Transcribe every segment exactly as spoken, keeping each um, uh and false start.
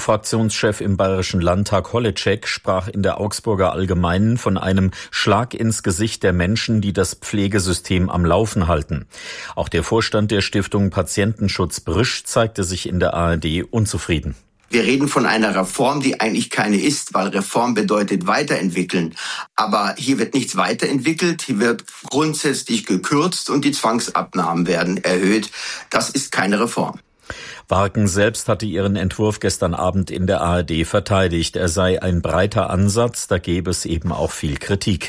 U-Fraktionschef im Bayerischen Landtag Holeček sprach in der Augsburger Allgemeinen von einem Schlag ins Gesicht der Menschen, die das Pflegesystem am Laufen halten. Auch der Vorstand der Stiftung Patientenschutz Brisch zeigte sich in der A R D unzufrieden. Wir reden von einer Reform, die eigentlich keine ist, weil Reform bedeutet weiterentwickeln. Aber hier wird nichts weiterentwickelt, hier wird grundsätzlich gekürzt und die Zwangsabnahmen werden erhöht. Das ist keine Reform. Warken selbst hatte ihren Entwurf gestern Abend in der A R D verteidigt. Er sei ein breiter Ansatz, da gäbe es eben auch viel Kritik.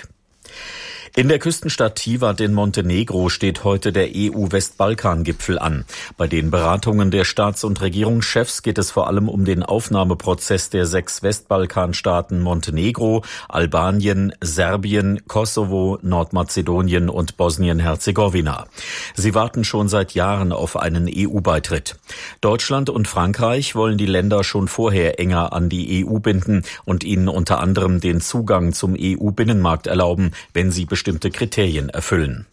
In der Küstenstadt Tivat in Montenegro steht heute der E U-Westbalkan-Gipfel an. Bei den Beratungen der Staats- und Regierungschefs geht es vor allem um den Aufnahmeprozess der sechs Westbalkanstaaten Montenegro, Albanien, Serbien, Kosovo, Nordmazedonien und Bosnien-Herzegowina. Sie warten schon seit Jahren auf einen E U-Beitritt. Deutschland und Frankreich wollen die Länder schon vorher enger an die E U binden und ihnen unter anderem den Zugang zum E U-Binnenmarkt erlauben, wenn sie bestimmte Kriterien erfüllen.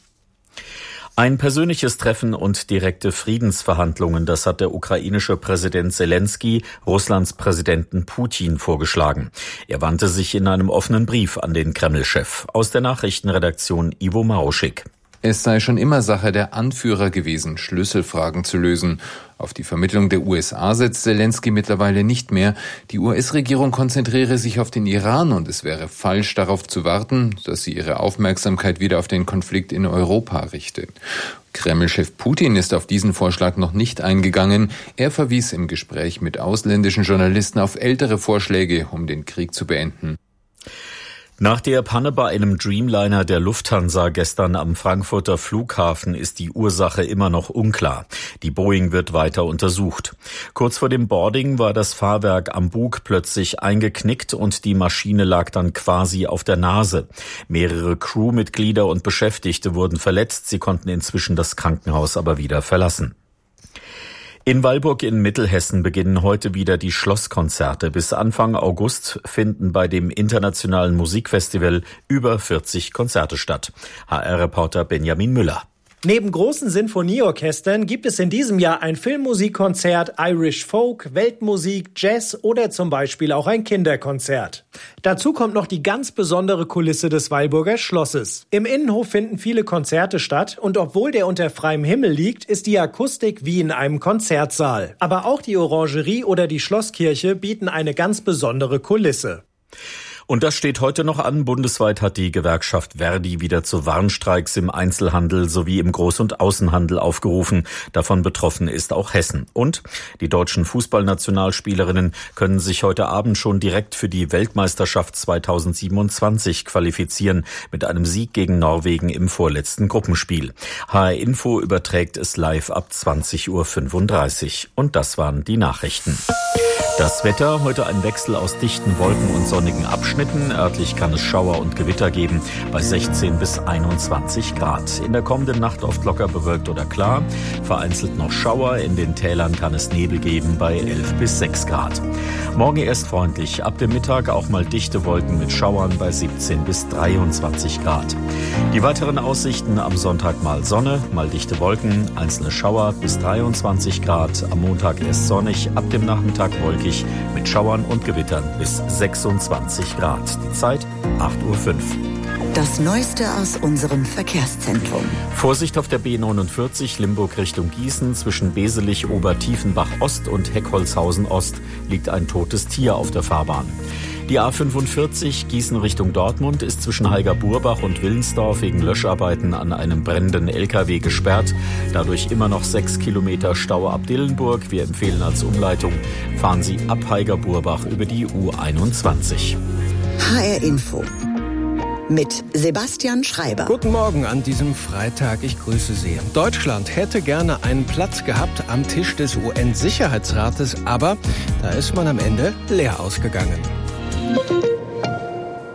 Ein persönliches Treffen und direkte Friedensverhandlungen, das hat der ukrainische Präsident Selenskyj Russlands Präsidenten Putin vorgeschlagen. Er wandte sich in einem offenen Brief an den Kreml-Chef. Aus der Nachrichtenredaktion Ivo Maruschik. Es sei schon immer Sache der Anführer gewesen, Schlüsselfragen zu lösen. Auf die Vermittlung der U S A setzt Selenskyj mittlerweile nicht mehr. Die U S-Regierung konzentriere sich auf den Iran und es wäre falsch, darauf zu warten, dass sie ihre Aufmerksamkeit wieder auf den Konflikt in Europa richtet. Kreml-Chef Putin ist auf diesen Vorschlag noch nicht eingegangen. Er verwies im Gespräch mit ausländischen Journalisten auf ältere Vorschläge, um den Krieg zu beenden. Nach der Panne bei einem Dreamliner der Lufthansa gestern am Frankfurter Flughafen ist die Ursache immer noch unklar. Die Boeing wird weiter untersucht. Kurz vor dem Boarding war das Fahrwerk am Bug plötzlich eingeknickt und die Maschine lag dann quasi auf der Nase. Mehrere Crewmitglieder und Beschäftigte wurden verletzt. Sie konnten inzwischen das Krankenhaus aber wieder verlassen. In Weilburg in Mittelhessen beginnen heute wieder die Schlosskonzerte. Bis Anfang August finden bei dem internationalen Musikfestival über vierzig Konzerte statt. H R-Reporter Benjamin Müller. Neben großen Sinfonieorchestern gibt es in diesem Jahr ein Filmmusikkonzert, Irish Folk, Weltmusik, Jazz oder zum Beispiel auch ein Kinderkonzert. Dazu kommt noch die ganz besondere Kulisse des Weilburger Schlosses. Im Innenhof finden viele Konzerte statt und obwohl der unter freiem Himmel liegt, ist die Akustik wie in einem Konzertsaal. Aber auch die Orangerie oder die Schlosskirche bieten eine ganz besondere Kulisse. Und das steht heute noch an. Bundesweit hat die Gewerkschaft Verdi wieder zu Warnstreiks im Einzelhandel sowie im Groß- und Außenhandel aufgerufen. Davon betroffen ist auch Hessen. Und die deutschen Fußballnationalspielerinnen können sich heute Abend schon direkt für die Weltmeisterschaft zweitausendsiebenundzwanzig qualifizieren mit einem Sieg gegen Norwegen im vorletzten Gruppenspiel. H R Info überträgt es live ab zwanzig Uhr fünfunddreißig. Und das waren die Nachrichten. Das Wetter, heute ein Wechsel aus dichten Wolken und sonnigen Abschnitten. Örtlich kann es Schauer und Gewitter geben bei sechzehn bis einundzwanzig Grad. In der kommenden Nacht oft locker bewölkt oder klar. Vereinzelt noch Schauer. In den Tälern kann es Nebel geben bei elf bis sechs Grad. Morgen erst freundlich. Ab dem Mittag auch mal dichte Wolken mit Schauern bei siebzehn bis dreiundzwanzig Grad. Die weiteren Aussichten: am Sonntag mal Sonne, mal dichte Wolken, einzelne Schauer bis dreiundzwanzig Grad. Am Montag erst sonnig, ab dem Nachmittag wolkig mit Schauern und Gewittern bis sechsundzwanzig Grad. Die Zeit acht Uhr fünf. Das Neueste aus unserem Verkehrszentrum. Vorsicht auf der B neunundvierzig Limburg Richtung Gießen. Zwischen Beselich, Obertiefenbach Ost und Heckholzhausen Ost liegt ein totes Tier auf der Fahrbahn. Die A fünfundvierzig Gießen Richtung Dortmund ist zwischen Heigerburbach und Willensdorf wegen Löscharbeiten an einem brennenden L K W gesperrt. Dadurch immer noch sechs Kilometer Stau ab Dillenburg. Wir empfehlen als Umleitung, fahren Sie ab Heigerburbach über die U einundzwanzig. H R Info mit Sebastian Schreiber. Guten Morgen an diesem Freitag. Ich grüße Sie. Deutschland hätte gerne einen Platz gehabt am Tisch des U N-Sicherheitsrates, aber da ist man am Ende leer ausgegangen.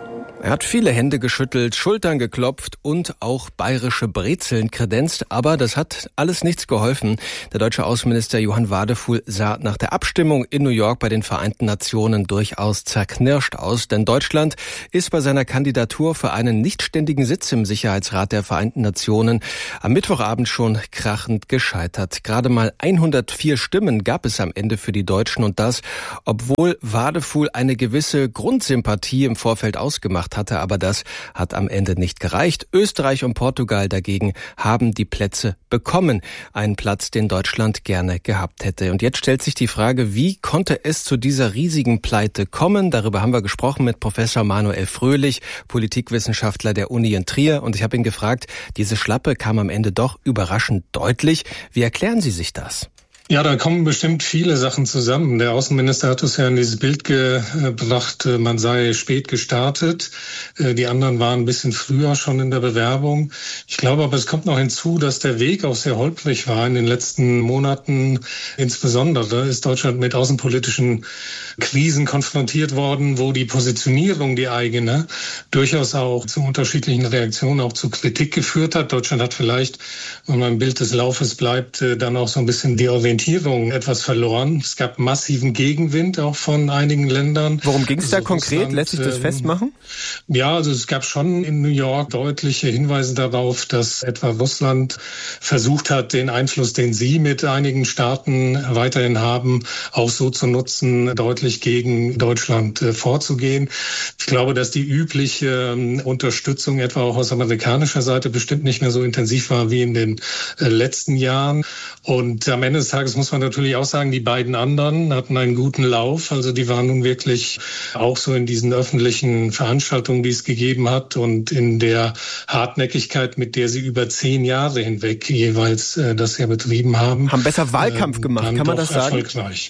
Er hat viele Hände geschüttelt, Schultern geklopft und auch bayerische Brezeln kredenzt. Aber das hat alles nichts geholfen. Der deutsche Außenminister Johann Wadefuhl sah nach der Abstimmung in New York bei den Vereinten Nationen durchaus zerknirscht aus. Denn Deutschland ist bei seiner Kandidatur für einen nichtständigen Sitz im Sicherheitsrat der Vereinten Nationen am Mittwochabend schon krachend gescheitert. Gerade mal hundertvier Stimmen gab es am Ende für die Deutschen und das, obwohl Wadefuhl eine gewisse Grundsympathie im Vorfeld ausgemacht hatte, aber das hat am Ende nicht gereicht. Österreich und Portugal dagegen haben die Plätze bekommen. Einen Platz, den Deutschland gerne gehabt hätte. Und jetzt stellt sich die Frage, wie konnte es zu dieser riesigen Pleite kommen? Darüber haben wir gesprochen mit Professor Manuel Fröhlich, Politikwissenschaftler der Uni in Trier. Und ich habe ihn gefragt, diese Schlappe kam am Ende doch überraschend deutlich. Wie erklären Sie sich das? Ja, da kommen bestimmt viele Sachen zusammen. Der Außenminister hat uns ja in dieses Bild gebracht, man sei spät gestartet. Die anderen waren ein bisschen früher schon in der Bewerbung. Ich glaube aber, es kommt noch hinzu, dass der Weg auch sehr holprig war in den letzten Monaten. Insbesondere ist Deutschland mit außenpolitischen Krisen konfrontiert worden, wo die Positionierung, die eigene, durchaus auch zu unterschiedlichen Reaktionen, auch zu Kritik geführt hat. Deutschland hat vielleicht, wenn man im Bild des Laufes bleibt, dann auch so ein bisschen die Orientierung etwas verloren. Es gab massiven Gegenwind auch von einigen Ländern. Worum ging es da also konkret? Russland, Lässt sich das ähm, festmachen? Ja, also es gab schon in New York deutliche Hinweise darauf, dass etwa Russland versucht hat, den Einfluss, den sie mit einigen Staaten weiterhin haben, auch so zu nutzen, deutlich gegen Deutschland äh, vorzugehen. Ich glaube, dass die übliche äh, Unterstützung etwa auch aus amerikanischer Seite bestimmt nicht mehr so intensiv war wie in den äh, letzten Jahren. Und am Ende des Tages muss man natürlich auch sagen, die beiden anderen hatten einen guten Lauf. Also die waren nun wirklich auch so in diesen öffentlichen Veranstaltungen, die es gegeben hat und in der Hartnäckigkeit, mit der sie über zehn Jahre hinweg jeweils äh, das ja betrieben haben. Haben besser Wahlkampf gemacht, äh, kann man das sagen? Erfolgreich.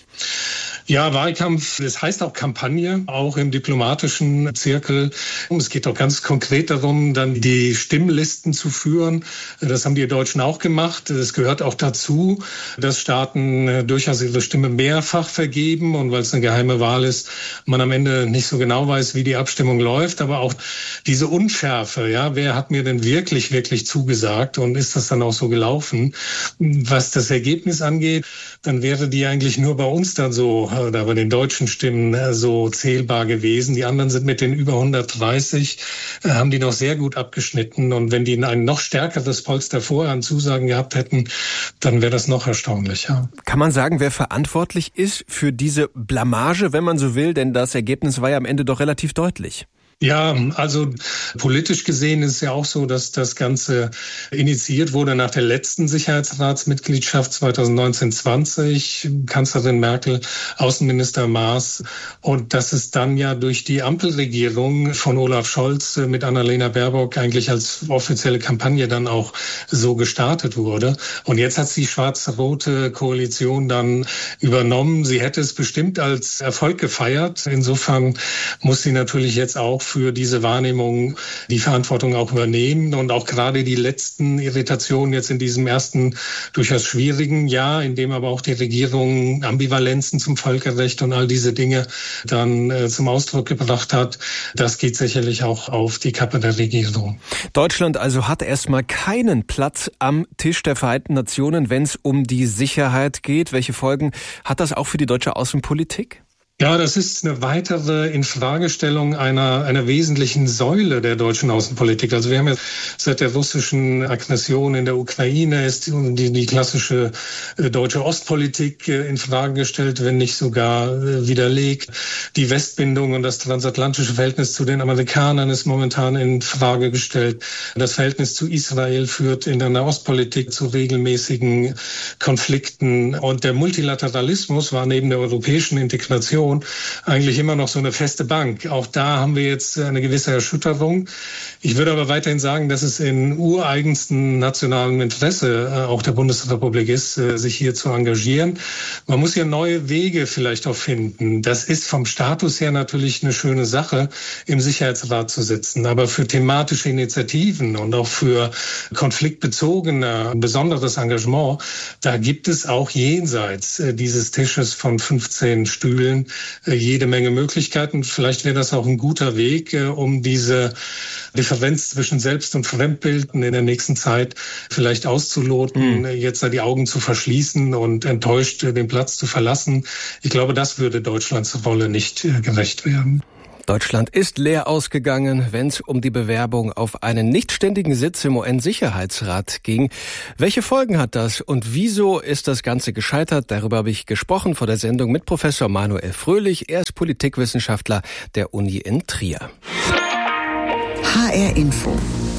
Ja, Wahlkampf, das heißt auch Kampagne, auch im diplomatischen Zirkel. Es geht auch ganz konkret darum, dann die Stimmlisten zu führen. Das haben die Deutschen auch gemacht. Es gehört auch dazu, dass Staaten durchaus ihre Stimme mehrfach vergeben und weil es eine geheime Wahl ist, man am Ende nicht so genau weiß, wie die Abstimmung läuft. Aber auch diese Unschärfe, ja, wer hat mir denn wirklich, wirklich zugesagt und ist das dann auch so gelaufen? Was das Ergebnis angeht, dann wäre die eigentlich nur bei uns dann so oder bei den deutschen Stimmen so zählbar gewesen. Die anderen sind mit den über hundertdreißig, äh, haben die noch sehr gut abgeschnitten. Und wenn die ein noch stärkeres Polster vorher an Zusagen gehabt hätten, dann wäre das noch erstaunlicher. Kann man sagen, wer verantwortlich ist für diese Blamage, wenn man so will? Denn das Ergebnis war ja am Ende doch relativ deutlich. Ja, also politisch gesehen ist es ja auch so, dass das Ganze initiiert wurde nach der letzten Sicherheitsratsmitgliedschaft zweitausendneunzehn zwanzig, Kanzlerin Merkel, Außenminister Maas und dass es dann ja durch die Ampelregierung von Olaf Scholz mit Annalena Baerbock eigentlich als offizielle Kampagne dann auch so gestartet wurde. Und jetzt hat die schwarz-rote Koalition dann übernommen. Sie hätte es bestimmt als Erfolg gefeiert. Insofern muss sie natürlich jetzt auch für diese Wahrnehmung die Verantwortung auch übernehmen und auch gerade die letzten Irritationen jetzt in diesem ersten durchaus schwierigen Jahr, in dem aber auch die Regierung Ambivalenzen zum Völkerrecht und all diese Dinge dann äh, zum Ausdruck gebracht hat, das geht sicherlich auch auf die Kappe der Regierung. Deutschland also hat erstmal keinen Platz am Tisch der Vereinten Nationen, wenn es um die Sicherheit geht. Welche Folgen hat das auch für die deutsche Außenpolitik? Ja, das ist eine weitere Infragestellung einer, einer wesentlichen Säule der deutschen Außenpolitik. Also wir haben ja seit der russischen Aggression in der Ukraine ist die, die klassische äh, deutsche Ostpolitik äh, in Frage gestellt, wenn nicht sogar äh, widerlegt. Die Westbindung und das transatlantische Verhältnis zu den Amerikanern ist momentan in Frage gestellt. Das Verhältnis zu Israel führt in der Nahostpolitik zu regelmäßigen Konflikten. Und der Multilateralismus war neben der europäischen Integration eigentlich immer noch so eine feste Bank. Auch da haben wir jetzt eine gewisse Erschütterung. Ich würde aber weiterhin sagen, dass es in ureigensten nationalem Interesse äh, auch der Bundesrepublik ist, äh, sich hier zu engagieren. Man muss hier neue Wege vielleicht auch finden. Das ist vom Status her natürlich eine schöne Sache, im Sicherheitsrat zu sitzen. Aber für thematische Initiativen und auch für konfliktbezogene, besonderes Engagement, da gibt es auch jenseits äh, dieses Tisches von fünfzehn Stühlen jede Menge Möglichkeiten. Vielleicht wäre das auch ein guter Weg, um diese Differenz zwischen Selbst- und Fremdbilden in der nächsten Zeit vielleicht auszuloten, mhm. jetzt da die Augen zu verschließen und enttäuscht den Platz zu verlassen. Ich glaube, das würde Deutschlands Rolle nicht gerecht werden. Deutschland ist leer ausgegangen, wenn es um die Bewerbung auf einen nichtständigen Sitz im U N-Sicherheitsrat ging. Welche Folgen hat das und wieso ist das Ganze gescheitert? Darüber habe ich gesprochen vor der Sendung mit Professor Manuel Fröhlich. Er ist Politikwissenschaftler der Uni in Trier. H R Info.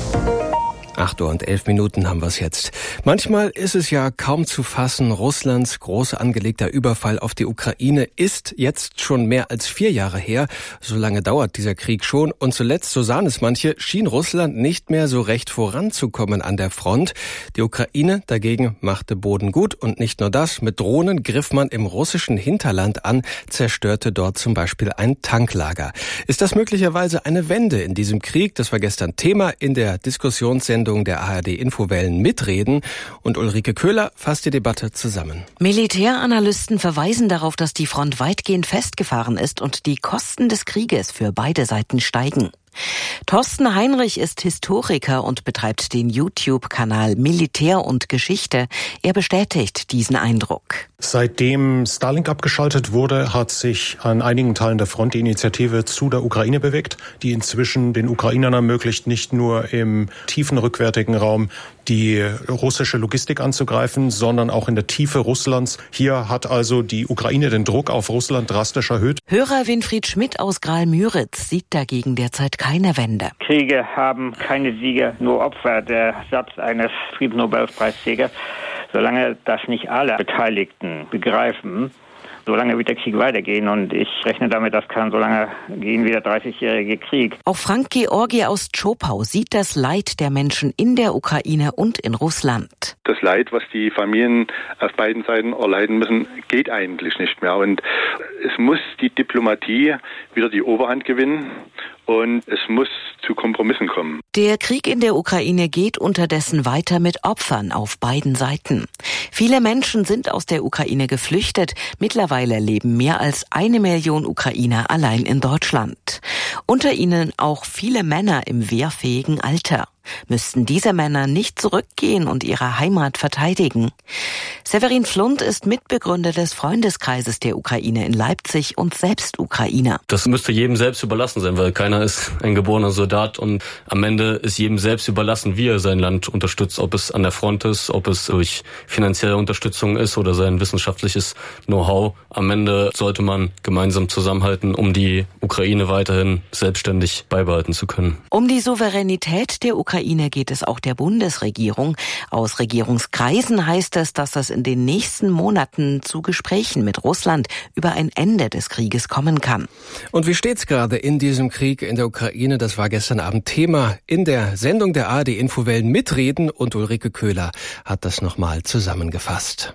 acht Uhr und elf Minuten haben wir es jetzt. Manchmal ist es ja kaum zu fassen, Russlands groß angelegter Überfall auf die Ukraine ist jetzt schon mehr als vier Jahre her. So lange dauert dieser Krieg schon. Und zuletzt, so sahen es manche, schien Russland nicht mehr so recht voranzukommen an der Front. Die Ukraine dagegen machte Boden gut. Und nicht nur das, mit Drohnen griff man im russischen Hinterland an, zerstörte dort zum Beispiel ein Tanklager. Ist das möglicherweise eine Wende in diesem Krieg? Das war gestern Thema in der Diskussionssendung der A R D-Infowellen Mitreden und Ulrike Köhler fasst die Debatte zusammen. Militäranalysten verweisen darauf, dass die Front weitgehend festgefahren ist und die Kosten des Krieges für beide Seiten steigen. Thorsten Heinrich ist Historiker und betreibt den YouTube-Kanal Militär und Geschichte. Er bestätigt diesen Eindruck. Seitdem Starlink abgeschaltet wurde, hat sich an einigen Teilen der Front die Initiative zu der Ukraine bewegt, die inzwischen den Ukrainern ermöglicht, nicht nur im tiefen rückwärtigen Raum die russische Logistik anzugreifen, sondern auch in der Tiefe Russlands. Hier hat also die Ukraine den Druck auf Russland drastisch erhöht. Hörer Winfried Schmidt aus Graal-Müritz sieht dagegen derzeit keine Wende. Kriege haben keine Sieger, nur Opfer. Der Satz eines Friedensnobelpreisträgers. Solange das nicht alle Beteiligten begreifen, solange wird der Krieg weitergehen. Und ich rechne damit, das kann so lange gehen wie der dreißigjährige Krieg. Auch Frank Georgi aus Zschopau sieht das Leid der Menschen in der Ukraine und in Russland. Das Leid, was die Familien auf beiden Seiten erleiden müssen, geht eigentlich nicht mehr. Und es muss die Diplomatie wieder die Oberhand gewinnen. Und es muss zu Kompromissen kommen. Der Krieg in der Ukraine geht unterdessen weiter mit Opfern auf beiden Seiten. Viele Menschen sind aus der Ukraine geflüchtet. Mittlerweile leben mehr als eine Million Ukrainer allein in Deutschland. Unter ihnen auch viele Männer im wehrfähigen Alter. Müssten diese Männer nicht zurückgehen und ihre Heimat verteidigen? Severin Flund ist Mitbegründer des Freundeskreises der Ukraine in Leipzig und selbst Ukrainer. Das müsste jedem selbst überlassen sein, weil keiner ist ein geborener Soldat und am Ende ist jedem selbst überlassen, wie er sein Land unterstützt, ob es an der Front ist, ob es durch finanzielle Unterstützung ist oder sein wissenschaftliches Know-how. Am Ende sollte man gemeinsam zusammenhalten, um die Ukraine weiterhin selbstständig beibehalten zu können. Um die Souveränität der Ukraine geht es auch der Bundesregierung. Aus Regierungskreisen heißt es, dass es in den nächsten Monaten zu Gesprächen mit Russland über ein Ende des Krieges kommen kann. Und wie steht's gerade in diesem Krieg in der Ukraine? Das war gestern Abend Thema in der Sendung der A R D-Infowellen Mitreden und Ulrike Köhler hat das nochmal zusammengefasst.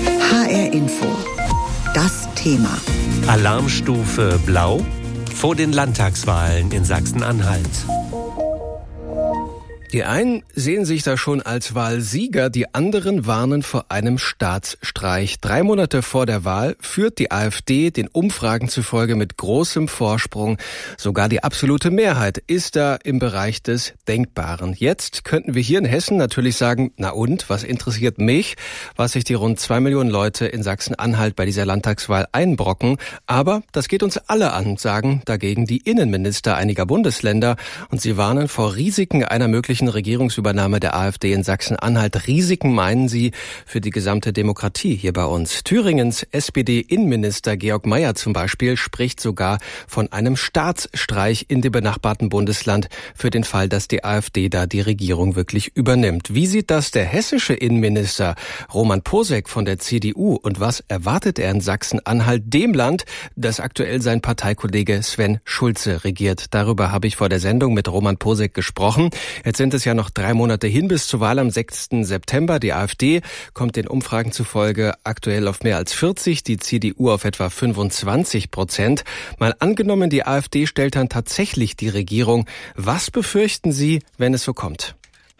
H R Info. Das Thema. Alarmstufe Blau vor den Landtagswahlen in Sachsen-Anhalt. Die einen sehen sich da schon als Wahlsieger, die anderen warnen vor einem Staatsstreich. Drei Monate vor der Wahl führt die AfD den Umfragen zufolge mit großem Vorsprung. Sogar die absolute Mehrheit ist da im Bereich des Denkbaren. Jetzt könnten wir hier in Hessen natürlich sagen, na und, was interessiert mich, was sich die rund zwei Millionen Leute in Sachsen-Anhalt bei dieser Landtagswahl einbrocken. Aber das geht uns alle an, sagen dagegen die Innenminister einiger Bundesländer. Und sie warnen vor Risiken einer möglichen Regierungsübernahme der AfD in Sachsen-Anhalt. Risiken meinen sie für die gesamte Demokratie hier bei uns. Thüringens S P D-Innenminister Georg Mayer zum Beispiel spricht sogar von einem Staatsstreich in dem benachbarten Bundesland für den Fall, dass die AfD da die Regierung wirklich übernimmt. Wie sieht das der hessische Innenminister Roman Posek von der C D U und was erwartet er in Sachsen-Anhalt, dem Land, das aktuell sein Parteikollege Sven Schulze regiert? Darüber habe ich vor der Sendung mit Roman Posek gesprochen. Jetzt sind es ja noch drei Monate hin bis zur Wahl am sechsten September. Die AfD kommt den Umfragen zufolge aktuell auf mehr als vierzig, die C D U auf etwa fünfundzwanzig Prozent. Mal angenommen, die AfD stellt dann tatsächlich die Regierung. Was befürchten Sie, wenn es so kommt?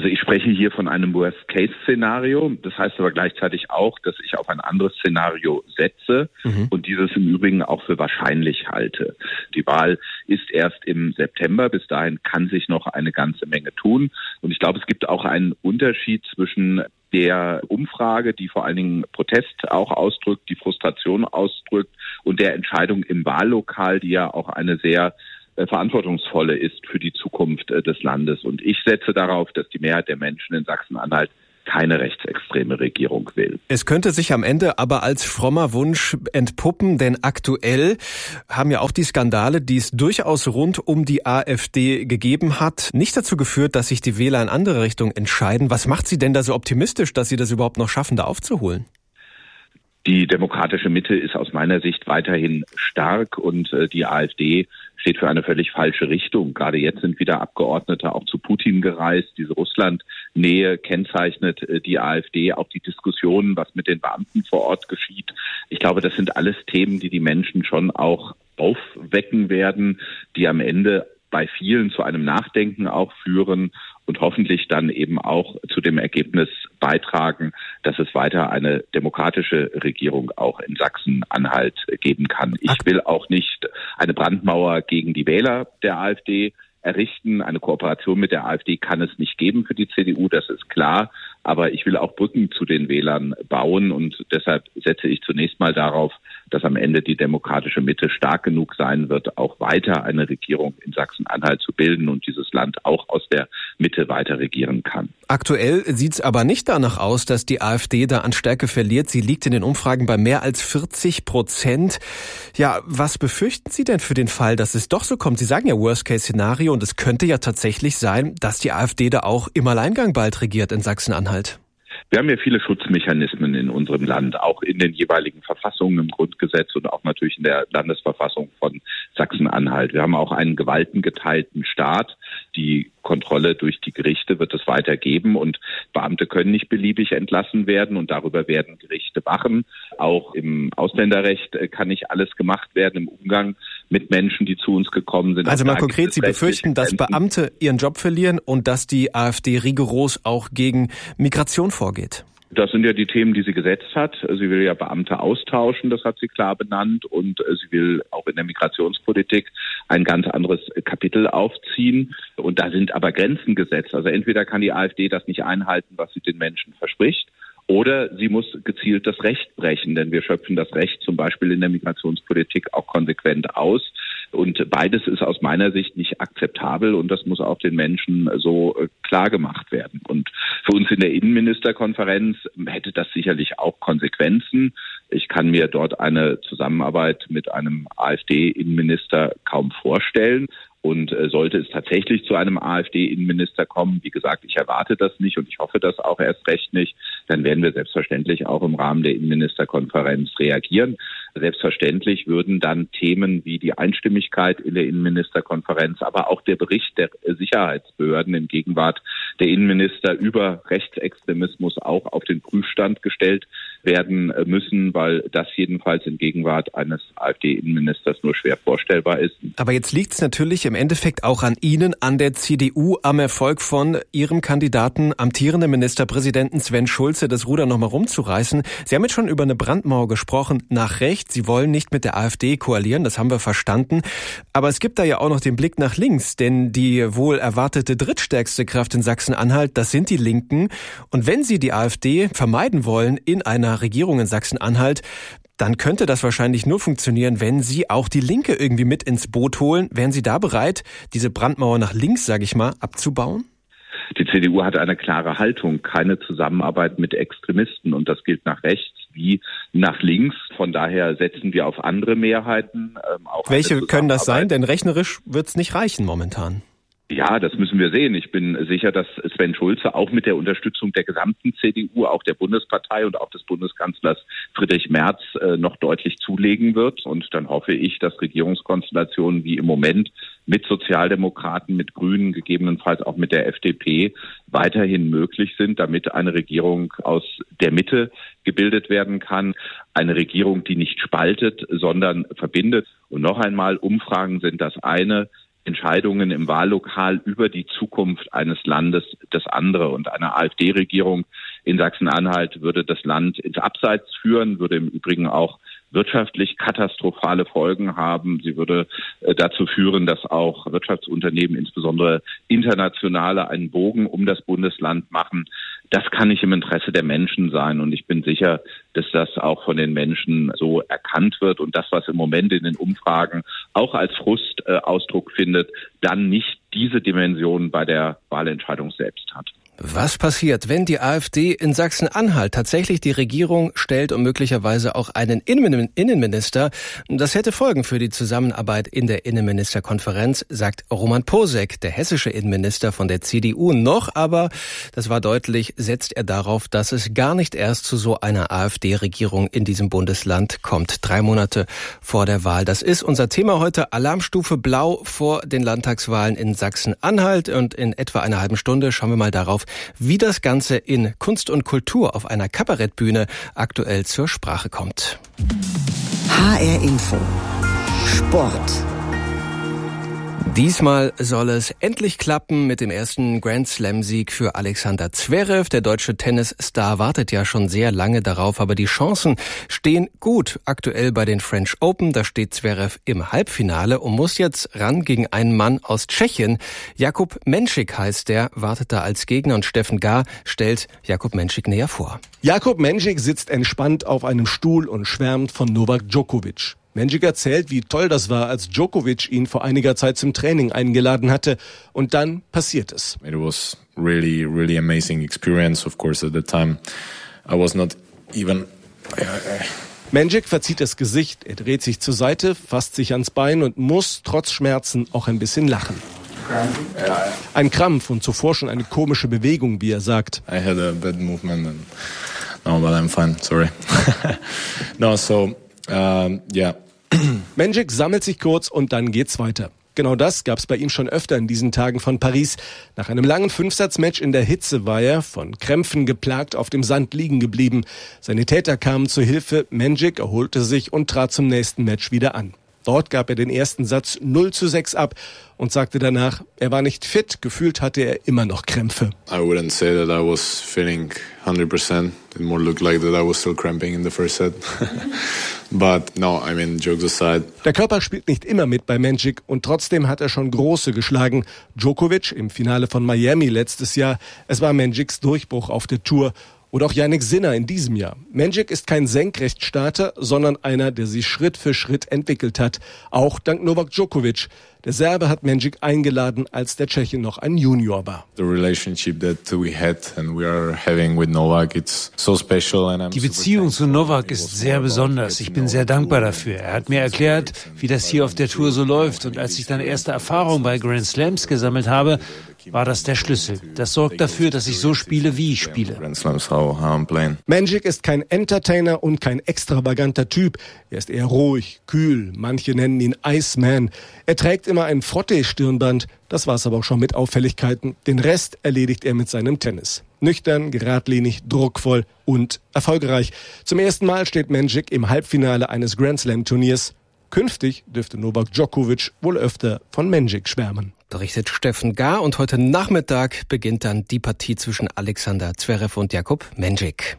Also ich spreche hier von einem Worst-Case-Szenario. Das heißt aber gleichzeitig auch, dass ich auf ein anderes Szenario setze mhm. und dieses im Übrigen auch für wahrscheinlich halte. Die Wahl ist erst im September. Bis dahin kann sich noch eine ganze Menge tun. Und ich glaube, es gibt auch einen Unterschied zwischen der Umfrage, die vor allen Dingen Protest auch ausdrückt, die Frustration ausdrückt und der Entscheidung im Wahllokal, die ja auch eine sehr verantwortungsvolle ist für die Zukunft des Landes. Und ich setze darauf, dass die Mehrheit der Menschen in Sachsen-Anhalt keine rechtsextreme Regierung will. Es könnte sich am Ende aber als frommer Wunsch entpuppen, denn aktuell haben ja auch die Skandale, die es durchaus rund um die AfD gegeben hat, nicht dazu geführt, dass sich die Wähler in andere Richtungen entscheiden. Was macht Sie denn da so optimistisch, dass Sie das überhaupt noch schaffen, da aufzuholen? Die demokratische Mitte ist aus meiner Sicht weiterhin stark und äh, die AfD steht für eine völlig falsche Richtung. Gerade jetzt sind wieder Abgeordnete auch zu Putin gereist. Diese Russland-Nähe kennzeichnet äh, die AfD. Auch die Diskussionen, was mit den Beamten vor Ort geschieht. Ich glaube, das sind alles Themen, die die Menschen schon auch aufwecken werden, die am Ende bei vielen zu einem Nachdenken auch führen und hoffentlich dann eben auch zu dem Ergebnis beitragen, dass es weiter eine demokratische Regierung auch in Sachsen-Anhalt geben kann. Ich will auch nicht eine Brandmauer gegen die Wähler der AfD errichten. Eine Kooperation mit der AfD kann es nicht geben für die C D U, das ist klar. Aber ich will auch Brücken zu den Wählern bauen und deshalb setze ich zunächst mal darauf, dass am Ende die demokratische Mitte stark genug sein wird, auch weiter eine Regierung in Sachsen-Anhalt zu bilden und dieses Land auch aus der Mitte weiter regieren kann. Aktuell sieht es aber nicht danach aus, dass die AfD da an Stärke verliert. Sie liegt in den Umfragen bei mehr als vierzig Prozent. Ja, was befürchten Sie denn für den Fall, dass es doch so kommt? Sie sagen ja Worst-Case-Szenario und es könnte ja tatsächlich sein, dass die AfD da auch im Alleingang bald regiert in Sachsen-Anhalt. Wir haben ja viele Schutzmechanismen in unserem Land, auch in den jeweiligen Verfassungen im Grundgesetz und auch natürlich in der Landesverfassung von Sachsen-Anhalt. Wir haben auch einen gewaltengeteilten Staat. Die Kontrolle durch die Gerichte wird es weiter geben und Beamte können nicht beliebig entlassen werden und darüber werden Gerichte wachen. Auch im Ausländerrecht kann nicht alles gemacht werden im Umgang mit Menschen, die zu uns gekommen sind. Also mal konkret, Sie befürchten, dass Beamte ihren Job verlieren und dass die AfD rigoros auch gegen Migration vorgeht? Das sind ja die Themen, die sie gesetzt hat. Sie will ja Beamte austauschen, das hat sie klar benannt. Und sie will auch in der Migrationspolitik ein ganz anderes Kapitel aufziehen. Und da sind aber Grenzen gesetzt. Also entweder kann die AfD das nicht einhalten, was sie den Menschen verspricht, oder sie muss gezielt das Recht brechen, denn wir schöpfen das Recht zum Beispiel in der Migrationspolitik auch konsequent aus. Und beides ist aus meiner Sicht nicht akzeptabel und das muss auch den Menschen so klar gemacht werden. Und für uns in der Innenministerkonferenz hätte das sicherlich auch Konsequenzen. Ich kann mir dort eine Zusammenarbeit mit einem AfD-Innenminister kaum vorstellen. Und äh, sollte es tatsächlich zu einem AfD-Innenminister kommen, wie gesagt, ich erwarte das nicht und ich hoffe das auch erst recht nicht, dann werden wir selbstverständlich auch im Rahmen der Innenministerkonferenz reagieren. Selbstverständlich würden dann Themen wie die Einstimmigkeit in der Innenministerkonferenz, aber auch der Bericht der Sicherheitsbehörden in Gegenwart der Innenminister über Rechtsextremismus auch auf den Prüfstand gestellt werden müssen, weil das jedenfalls in Gegenwart eines AfD-Innenministers nur schwer vorstellbar ist. Aber jetzt liegt es natürlich im Endeffekt auch an Ihnen, an der C D U, am Erfolg von Ihrem Kandidaten, amtierenden Ministerpräsidenten Sven Schulze, das Ruder nochmal rumzureißen. Sie haben jetzt schon über eine Brandmauer gesprochen, nach rechts. Sie wollen nicht mit der AfD koalieren, das haben wir verstanden. Aber es gibt da ja auch noch den Blick nach links, denn die wohl erwartete drittstärkste Kraft in Sachsen-Anhalt, das sind die Linken. Und wenn Sie die AfD vermeiden wollen in einer Regierung in Sachsen-Anhalt, dann könnte das wahrscheinlich nur funktionieren, wenn Sie auch die Linke irgendwie mit ins Boot holen. Wären Sie da bereit, diese Brandmauer nach links, sage ich mal, abzubauen? Die C D U hat eine klare Haltung, keine Zusammenarbeit mit Extremisten und das gilt nach rechts wie nach links. Von daher setzen wir auf andere Mehrheiten. Ähm, auch Welche können das sein? Denn rechnerisch wird es nicht reichen momentan. Ja, das müssen wir sehen. Ich bin sicher, dass Sven Schulze auch mit der Unterstützung der gesamten C D U, auch der Bundespartei und auch des Bundeskanzlers Friedrich Merz äh, noch deutlich zulegen wird. Und dann hoffe ich, dass Regierungskonstellationen wie im Moment mit Sozialdemokraten, mit Grünen, gegebenenfalls auch mit der F D P weiterhin möglich sind, damit eine Regierung aus der Mitte gebildet werden kann. Eine Regierung, die nicht spaltet, sondern verbindet. Und noch einmal, Umfragen sind das eine. Entscheidungen im Wahllokal über die Zukunft eines Landes das andere. Und eine AfD-Regierung in Sachsen-Anhalt würde das Land ins Abseits führen, würde im Übrigen auch wirtschaftlich katastrophale Folgen haben. Sie würde äh, dazu führen, dass auch Wirtschaftsunternehmen, insbesondere internationale, einen Bogen um das Bundesland machen. Das kann nicht im Interesse der Menschen sein. Und ich bin sicher, dass das auch von den Menschen so erkannt wird und das, was im Moment in den Umfragen auch als Frust äh, Ausdruck findet, dann nicht diese Dimension bei der Wahlentscheidung selbst hat. Was passiert, wenn die AfD in Sachsen-Anhalt tatsächlich die Regierung stellt und möglicherweise auch einen Innenminister? Das hätte Folgen für die Zusammenarbeit in der Innenministerkonferenz, sagt Roman Posek, der hessische Innenminister von der C D U. Noch aber, das war deutlich, setzt er darauf, dass es gar nicht erst zu so einer AfD-Regierung in diesem Bundesland kommt. Drei Monate vor der Wahl. Das ist unser Thema heute. Alarmstufe Blau vor den Landtagswahlen in Sachsen-Anhalt. Und in etwa einer halben Stunde schauen wir mal darauf, wie das Ganze in Kunst und Kultur auf einer Kabarettbühne aktuell zur Sprache kommt. H R Info. Sport. Diesmal soll es endlich klappen mit dem ersten Grand-Slam-Sieg für Alexander Zverev. Der deutsche Tennisstar wartet ja schon sehr lange darauf, aber die Chancen stehen gut. Aktuell bei den French Open, da steht Zverev im Halbfinale und muss jetzt ran gegen einen Mann aus Tschechien. Jakub Menšík heißt der, wartet da als Gegner und Steffen Gahr stellt Jakub Menšík näher vor. Jakub Menšík sitzt entspannt auf einem Stuhl und schwärmt von Novak Djokovic. Menšík erzählt, wie toll das war, als Djokovic ihn vor einiger Zeit zum Training eingeladen hatte. Und dann passiert es. It was really, really amazing experience. Of course, at the time, I was not even. Menšík verzieht das Gesicht, er dreht sich zur Seite, fasst sich ans Bein und muss trotz Schmerzen auch ein bisschen lachen. Ein Krampf und zuvor schon eine komische Bewegung, wie er sagt. I had a bad movement. And no, but I'm fine. Sorry. No, so. Um, yeah. Menšík sammelt sich kurz und dann geht's weiter. Genau das gab's bei ihm schon öfter in diesen Tagen von Paris. Nach einem langen Fünfsatzmatch in der Hitze war er, von Krämpfen geplagt, auf dem Sand liegen geblieben. Sanitäter kamen zu Hilfe, Menšík erholte sich und trat zum nächsten Match wieder an. Dort gab er den ersten Satz null zu sechs ab und sagte danach, er war nicht fit, gefühlt hatte er immer noch Krämpfe. I wouldn't say that I was feeling one hundred percent. It more looked like that I was still cramping in the first set. But no, I mean, jokes aside. Der Körper spielt nicht immer mit bei Menšík und trotzdem hat er schon Große geschlagen. Djokovic im Finale von Miami letztes Jahr. Es war Menšíks Durchbruch auf der Tour. Oder auch Jannik Sinner in diesem Jahr. Menšík ist kein Senkrechtstarter, sondern einer, der sich Schritt für Schritt entwickelt hat. Auch dank Novak Djokovic. Der Serbe hat Menšík eingeladen, als der Tscheche noch ein Junior war. The relationship that we had and we are having with Novak, it's so special and I'm Die Beziehung zu Novak ist sehr besonders. Ich bin sehr dankbar dafür. Er hat mir erklärt, wie das hier auf der Tour so läuft. Und als ich dann erste Erfahrung bei Grand Slams gesammelt habe, war das der Schlüssel. Das sorgt dafür, dass ich so spiele, wie ich spiele. Menšík ist kein Entertainer und kein extravaganter Typ. Er ist eher ruhig, kühl. Manche nennen ihn Iceman. Er trägt immer ein Frottee-Stirnband. Das war's aber auch schon mit Auffälligkeiten. Den Rest erledigt er mit seinem Tennis. Nüchtern, geradlinig, druckvoll und erfolgreich. Zum ersten Mal steht Menšík im Halbfinale eines Grand-Slam-Turniers. Künftig dürfte Novak Djokovic wohl öfter von Menšík schwärmen. Berichtet Steffen Gahr und heute Nachmittag beginnt dann die Partie zwischen Alexander Zverev und Jakub Menšík.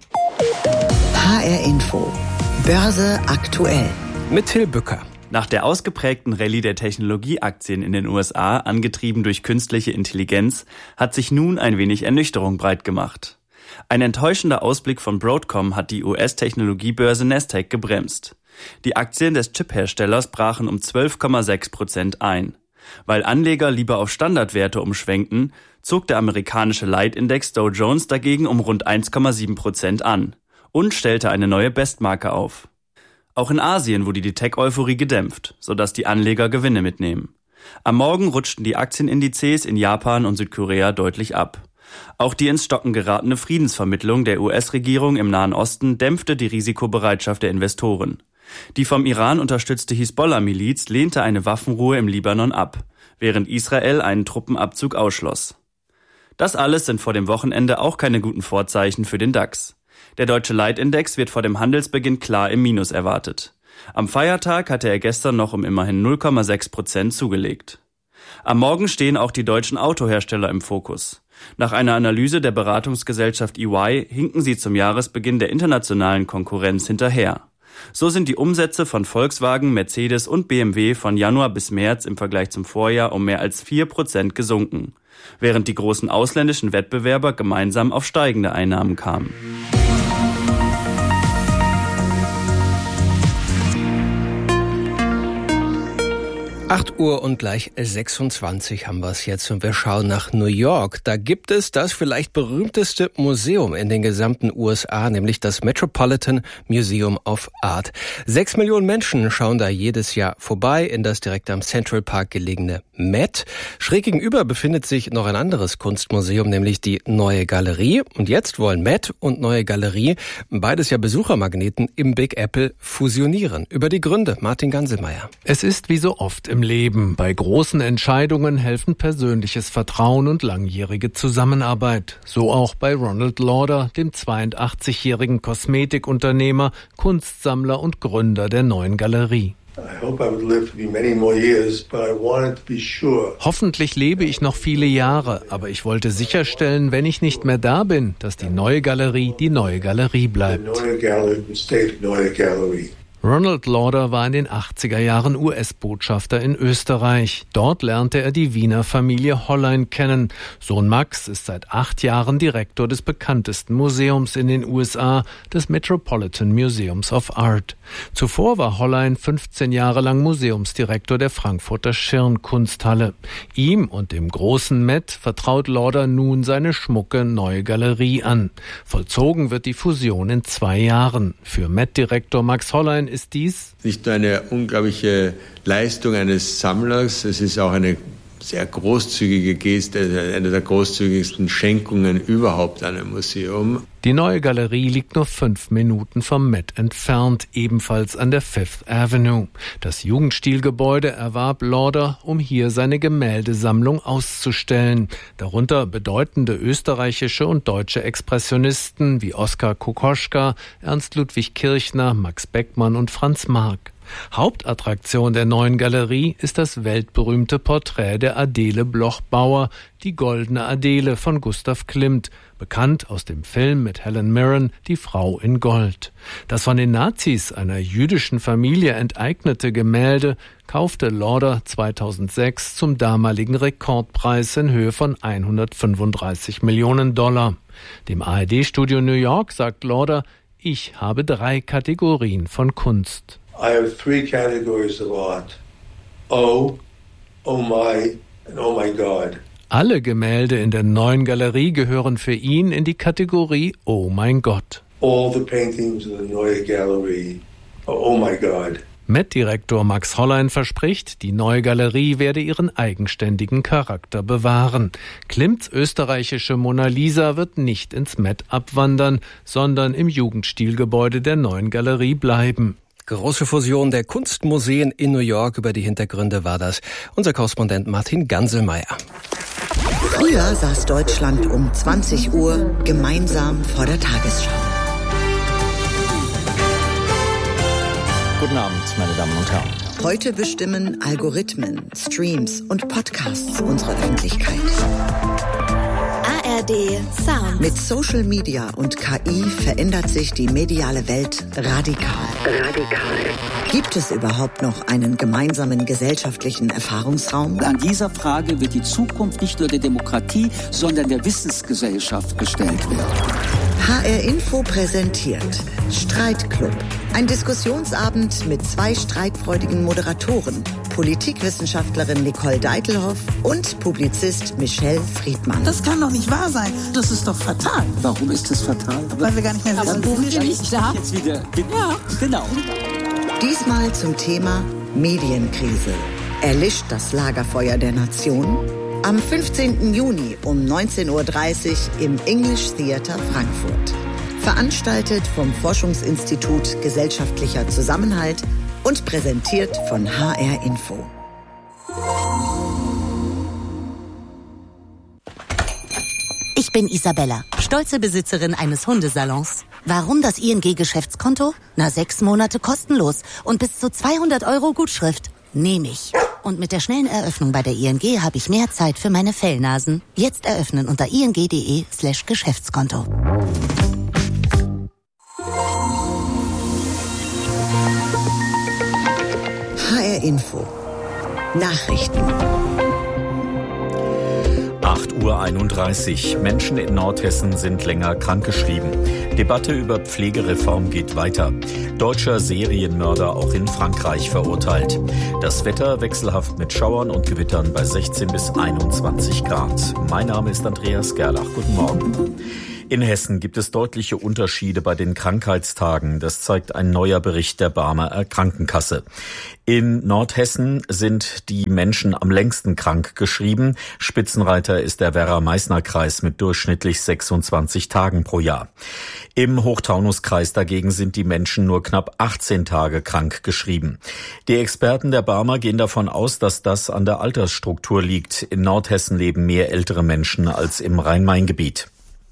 H R Info. Börse aktuell. Mit Till Bücker. Nach der ausgeprägten Rallye der Technologieaktien in den U S A, angetrieben durch künstliche Intelligenz, hat sich nun ein wenig Ernüchterung breit gemacht. Ein enttäuschender Ausblick von Broadcom hat die U S-Technologiebörse Nasdaq gebremst. Die Aktien des Chipherstellers brachen um zwölf Komma sechs Prozent ein. Weil Anleger lieber auf Standardwerte umschwenkten, zog der amerikanische Leitindex Dow Jones dagegen um rund eins Komma sieben Prozent an und stellte eine neue Bestmarke auf. Auch in Asien wurde die Tech-Euphorie gedämpft, sodass die Anleger Gewinne mitnehmen. Am Morgen rutschten die Aktienindizes in Japan und Südkorea deutlich ab. Auch die ins Stocken geratene Friedensvermittlung der U S-Regierung im Nahen Osten dämpfte die Risikobereitschaft der Investoren. Die vom Iran unterstützte Hisbollah-Miliz lehnte eine Waffenruhe im Libanon ab, während Israel einen Truppenabzug ausschloss. Das alles sind vor dem Wochenende auch keine guten Vorzeichen für den DAX. Der deutsche Leitindex wird vor dem Handelsbeginn klar im Minus erwartet. Am Feiertag hatte er gestern noch um immerhin null Komma sechs Prozent zugelegt. Am Morgen stehen auch die deutschen Autohersteller im Fokus. Nach einer Analyse der Beratungsgesellschaft E Y hinken sie zum Jahresbeginn der internationalen Konkurrenz hinterher. So sind die Umsätze von Volkswagen, Mercedes und B M W von Januar bis März im Vergleich zum Vorjahr um mehr als vier Prozent gesunken, während die großen ausländischen Wettbewerber gemeinsam auf steigende Einnahmen kamen. acht Uhr und gleich sechsundzwanzig haben wir es jetzt und wir schauen nach New York. Da gibt es das vielleicht berühmteste Museum in den gesamten U S A, nämlich das Metropolitan Museum of Art. Sechs Millionen Menschen schauen da jedes Jahr vorbei in das direkt am Central Park gelegene Met. Schräg gegenüber befindet sich noch ein anderes Kunstmuseum, nämlich die Neue Galerie. Und jetzt wollen Met und Neue Galerie, beides ja Besuchermagneten, im Big Apple fusionieren. Über die Gründe, Martin Ganselmeier. Es ist wie so oft im Leben. Bei großen Entscheidungen helfen persönliches Vertrauen und langjährige Zusammenarbeit. So auch bei Ronald Lauder, dem zweiundachtzigjährigen Kosmetikunternehmer, Kunstsammler und Gründer der Neuen Galerie. Hoffentlich lebe ich noch viele Jahre, aber ich wollte sicherstellen, wenn ich nicht mehr da bin, dass die Neue Galerie die Neue Galerie bleibt. Ronald Lauder war in den achtziger Jahren U S-Botschafter in Österreich. Dort lernte er die Wiener Familie Hollein kennen. Sohn Max ist seit acht Jahren Direktor des bekanntesten Museums in den U S A, des Metropolitan Museums of Art. Zuvor war Hollein fünfzehn Jahre lang Museumsdirektor der Frankfurter Schirn-Kunsthalle. Ihm und dem großen Met vertraut Lauder nun seine schmucke Neue Galerie an. Vollzogen wird die Fusion in zwei Jahren. Für Met-Direktor Max Hollein ist dies nicht nur eine unglaubliche Leistung eines Sammlers, es ist auch eine sehr großzügige Geste, eine der großzügigsten Schenkungen überhaupt an einem Museum. Die Neue Galerie liegt nur fünf Minuten vom Met entfernt, ebenfalls an der Fifth Avenue. Das Jugendstilgebäude erwarb Lauder, um hier seine Gemäldesammlung auszustellen. Darunter bedeutende österreichische und deutsche Expressionisten wie Oskar Kokoschka, Ernst Ludwig Kirchner, Max Beckmann und Franz Marc. Hauptattraktion der Neuen Galerie ist das weltberühmte Porträt der Adele Bloch-Bauer, die Goldene Adele von Gustav Klimt, bekannt aus dem Film mit Helen Mirren, Die Frau in Gold. Das von den Nazis einer jüdischen Familie enteignete Gemälde kaufte Lauder zweitausendsechs zum damaligen Rekordpreis in Höhe von hundertfünfunddreißig Millionen Dollar. Dem A R D-Studio New York sagt Lauder, ich habe drei Kategorien von Kunst. I have three categories of art. Oh, oh my, and oh my God. Alle Gemälde in der Neuen Galerie gehören für ihn in die Kategorie Oh mein Gott. All the paintings in the Neue Galerie are Oh my God. Met-Direktor Max Hollein verspricht, die Neue Galerie werde ihren eigenständigen Charakter bewahren. Klimts österreichische Mona Lisa wird nicht ins Met abwandern, sondern im Jugendstilgebäude der Neuen Galerie bleiben. Große Fusion der Kunstmuseen in New York. Über die Hintergründe war das unser Korrespondent Martin Ganselmeier. Früher saß Deutschland um zwanzig Uhr gemeinsam vor der Tagesschau. Guten Abend, meine Damen und Herren. Heute bestimmen Algorithmen, Streams und Podcasts unsere Öffentlichkeit. A R D Sound. Mit Social Media und K I verändert sich die mediale Welt radikal. Radikal. Gibt es überhaupt noch einen gemeinsamen gesellschaftlichen Erfahrungsraum? An dieser Frage wird die Zukunft nicht nur der Demokratie, sondern der Wissensgesellschaft gestellt werden. H R Info präsentiert Streitclub. Ein Diskussionsabend mit zwei streitfreudigen Moderatoren. Politikwissenschaftlerin Nicole Deitelhoff und Publizist Michelle Friedmann. Das kann doch nicht wahr sein. Das ist doch fatal. Warum ist es fatal? Weil wir gar nicht mehr wissen. Aber rufen Sie nicht da? Jetzt wieder. Ja, genau. Diesmal zum Thema Medienkrise. Erlischt das Lagerfeuer der Nation? Am fünfzehnten Juni um neunzehn Uhr dreißig im English Theater Frankfurt. Veranstaltet vom Forschungsinstitut Gesellschaftlicher Zusammenhalt und präsentiert von H R Info. Ich bin Isabella, stolze Besitzerin eines Hundesalons. Warum das I N G-Geschäftskonto? Na, sechs Monate kostenlos und bis zu zweihundert Euro Gutschrift. Nehme ich. Und mit der schnellen Eröffnung bei der I N G habe ich mehr Zeit für meine Fellnasen. Jetzt eröffnen unter ing.de slash Geschäftskonto. H R Info. Nachrichten. acht Uhr einunddreißig. Menschen in Nordhessen sind länger krankgeschrieben. Debatte über Pflegereform geht weiter. Deutscher Serienmörder auch in Frankreich verurteilt. Das Wetter wechselhaft mit Schauern und Gewittern bei sechzehn bis einundzwanzig Grad. Mein Name ist Andreas Gerlach. Guten Morgen. In Hessen gibt es deutliche Unterschiede bei den Krankheitstagen. Das zeigt ein neuer Bericht der Barmer Krankenkasse. In Nordhessen sind die Menschen am längsten krank geschrieben. Spitzenreiter ist der Werra-Meißner-Kreis mit durchschnittlich sechsundzwanzig Tagen pro Jahr. Im Hochtaunuskreis dagegen sind die Menschen nur knapp achtzehn Tage krank geschrieben. Die Experten der Barmer gehen davon aus, dass das an der Altersstruktur liegt. In Nordhessen leben mehr ältere Menschen als im Rhein-Main-Gebiet.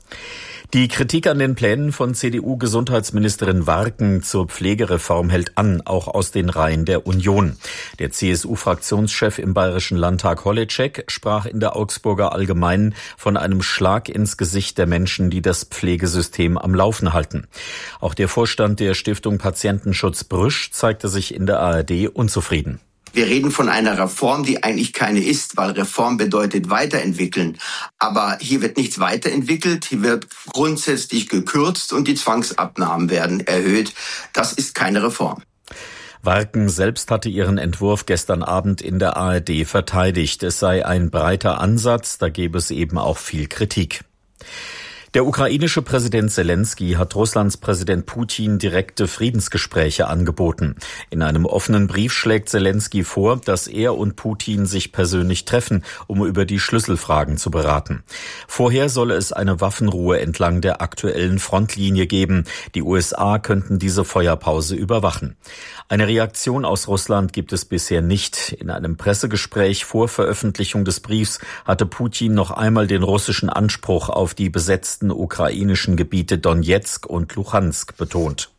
Die Kritik an den Plänen von C D U-Gesundheitsministerin Warken zur Pflegereform hält an, auch aus den Reihen der Union. Der C S U-Fraktionschef im Bayerischen Landtag Holitschek sprach in der Augsburger Allgemeinen von einem Schlag ins Gesicht der Menschen, die das Pflegesystem am Laufen halten. Auch der Vorstand der Stiftung Patientenschutz Brüsch zeigte sich in der A R D unzufrieden. Wir reden von einer Reform, die eigentlich keine ist, weil Reform bedeutet weiterentwickeln. Aber hier wird nichts weiterentwickelt, hier wird grundsätzlich gekürzt und die Zwangsabnahmen werden erhöht. Das ist keine Reform. Warken selbst hatte ihren Entwurf gestern Abend in der A R D verteidigt. Es sei ein breiter Ansatz, da gäbe es eben auch viel Kritik. Der ukrainische Präsident Selenskyj hat Russlands Präsident Putin direkte Friedensgespräche angeboten. In einem offenen Brief schlägt Selenskyj vor, dass er und Putin sich persönlich treffen, um über die Schlüsselfragen zu beraten. Vorher solle es eine Waffenruhe entlang der aktuellen Frontlinie geben. Die U S A könnten diese Feuerpause überwachen. Eine Reaktion aus Russland gibt es bisher nicht. In einem Pressegespräch vor Veröffentlichung des Briefs hatte Putin noch einmal den russischen Anspruch auf die besetzten ukrainischen Gebiete Donezk und Luhansk betont.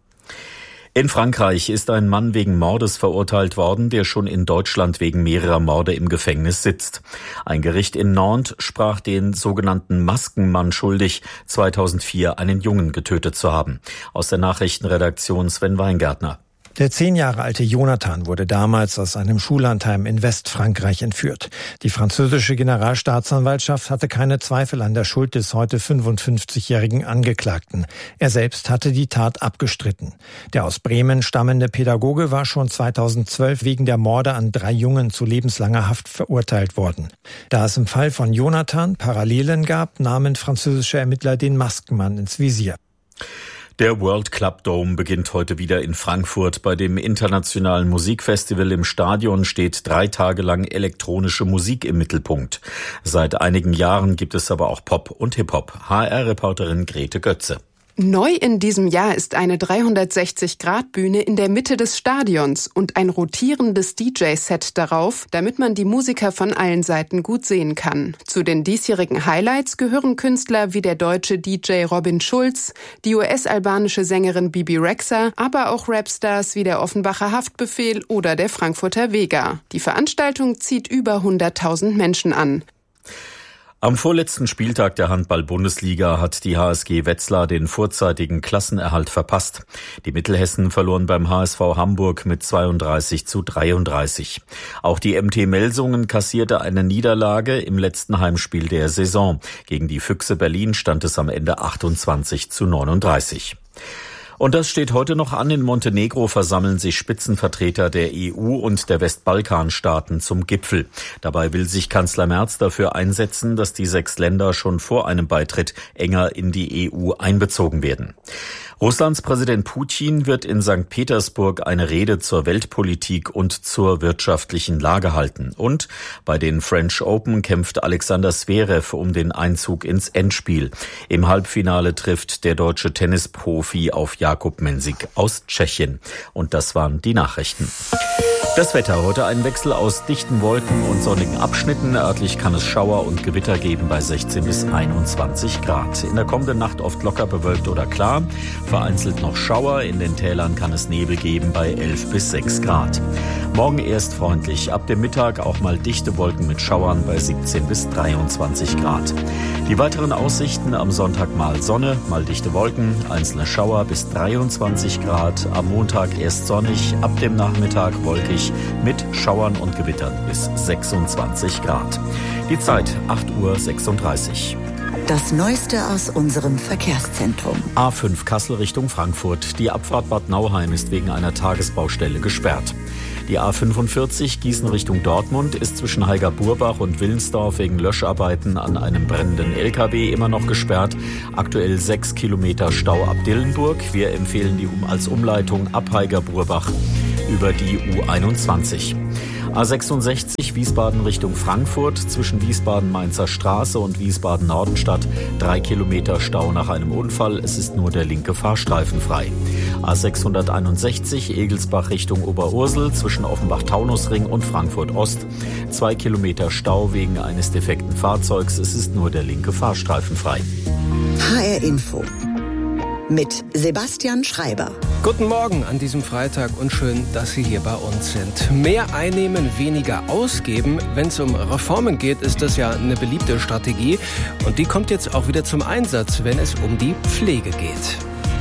In Frankreich ist ein Mann wegen Mordes verurteilt worden, der schon in Deutschland wegen mehrerer Morde im Gefängnis sitzt. Ein Gericht in Nantes sprach den sogenannten Maskenmann schuldig, zweitausendvier einen Jungen getötet zu haben. Aus der Nachrichtenredaktion Sven Weingärtner. Der zehn Jahre alte Jonathan wurde damals aus einem Schullandheim in Westfrankreich entführt. Die französische Generalstaatsanwaltschaft hatte keine Zweifel an der Schuld des heute fünfundfünfzigjährigen Angeklagten. Er selbst hatte die Tat abgestritten. Der aus Bremen stammende Pädagoge war schon zweitausendzwölf wegen der Morde an drei Jungen zu lebenslanger Haft verurteilt worden. Da es im Fall von Jonathan Parallelen gab, nahmen französische Ermittler den Maskenmann ins Visier. Der World Club Dome beginnt heute wieder in Frankfurt. Bei dem internationalen Musikfestival im Stadion steht drei Tage lang elektronische Musik im Mittelpunkt. Seit einigen Jahren gibt es aber auch Pop und Hip-Hop. H R-Reporterin Grete Götze. Neu in diesem Jahr ist eine dreihundertsechzig-Grad-Bühne in der Mitte des Stadions und ein rotierendes D J-Set darauf, damit man die Musiker von allen Seiten gut sehen kann. Zu den diesjährigen Highlights gehören Künstler wie der deutsche D J Robin Schulz, die U S-albanische Sängerin Bibi Rexha, aber auch Rapstars wie der Offenbacher Haftbefehl oder der Frankfurter Vega. Die Veranstaltung zieht über hunderttausend Menschen an. Am vorletzten Spieltag der Handball-Bundesliga hat die H S G Wetzlar den vorzeitigen Klassenerhalt verpasst. Die Mittelhessen verloren beim H S V Hamburg mit zweiunddreißig zu dreiunddreißig. Auch die M T Melsungen kassierte eine Niederlage im letzten Heimspiel der Saison. Gegen die Füchse Berlin stand es am Ende achtundzwanzig zu neununddreißig. Und das steht heute noch an. In Montenegro versammeln sich Spitzenvertreter der E U und der Westbalkanstaaten zum Gipfel. Dabei will sich Kanzler Merz dafür einsetzen, dass die sechs Länder schon vor einem Beitritt enger in die E U einbezogen werden. Russlands Präsident Putin wird in Sankt Petersburg eine Rede zur Weltpolitik und zur wirtschaftlichen Lage halten. Und bei den French Open kämpft Alexander Zverev um den Einzug ins Endspiel. Im Halbfinale trifft der deutsche Tennisprofi auf Jakub Mensik aus Tschechien. Und das waren die Nachrichten. Das Wetter. Heute ein Wechsel aus dichten Wolken und sonnigen Abschnitten. Örtlich kann es Schauer und Gewitter geben bei sechzehn bis einundzwanzig Grad. In der kommenden Nacht oft locker bewölkt oder klar. Vereinzelt noch Schauer. In den Tälern kann es Nebel geben bei elf bis sechs Grad. Morgen erst freundlich, ab dem Mittag auch mal dichte Wolken mit Schauern bei siebzehn bis dreiundzwanzig Grad. Die weiteren Aussichten: am Sonntag mal Sonne, mal dichte Wolken, einzelne Schauer bis dreiundzwanzig Grad. Am Montag erst sonnig, ab dem Nachmittag wolkig mit Schauern und Gewittern bis sechsundzwanzig Grad. Die Zeit acht Uhr sechsunddreißig. Das Neueste aus unserem Verkehrszentrum. A fünf Kassel Richtung Frankfurt. Die Abfahrt Bad Nauheim ist wegen einer Tagesbaustelle gesperrt. Die A fünfundvierzig Gießen Richtung Dortmund ist zwischen Heiger-Burbach und Willensdorf wegen Löscharbeiten an einem brennenden L K W immer noch gesperrt. Aktuell sechs Kilometer Stau ab Dillenburg. Wir empfehlen die um als Umleitung ab Heiger-Burbach über die U einundzwanzig. A sechsundsechzig Wiesbaden Richtung Frankfurt zwischen Wiesbaden-Mainzer Straße und Wiesbaden-Nordenstadt. Drei Kilometer Stau nach einem Unfall. Es ist nur der linke Fahrstreifen frei. A sechshunderteinundsechzig Egelsbach Richtung Oberursel zwischen Offenbach-Taunusring und Frankfurt-Ost. Zwei Kilometer Stau wegen eines defekten Fahrzeugs. Es ist nur der linke Fahrstreifen frei. H R Info mit Sebastian Schreiber. Guten Morgen an diesem Freitag und schön, dass Sie hier bei uns sind. Mehr einnehmen, weniger ausgeben. Wenn es um Reformen geht, ist das ja eine beliebte Strategie. Und die kommt jetzt auch wieder zum Einsatz, wenn es um die Pflege geht.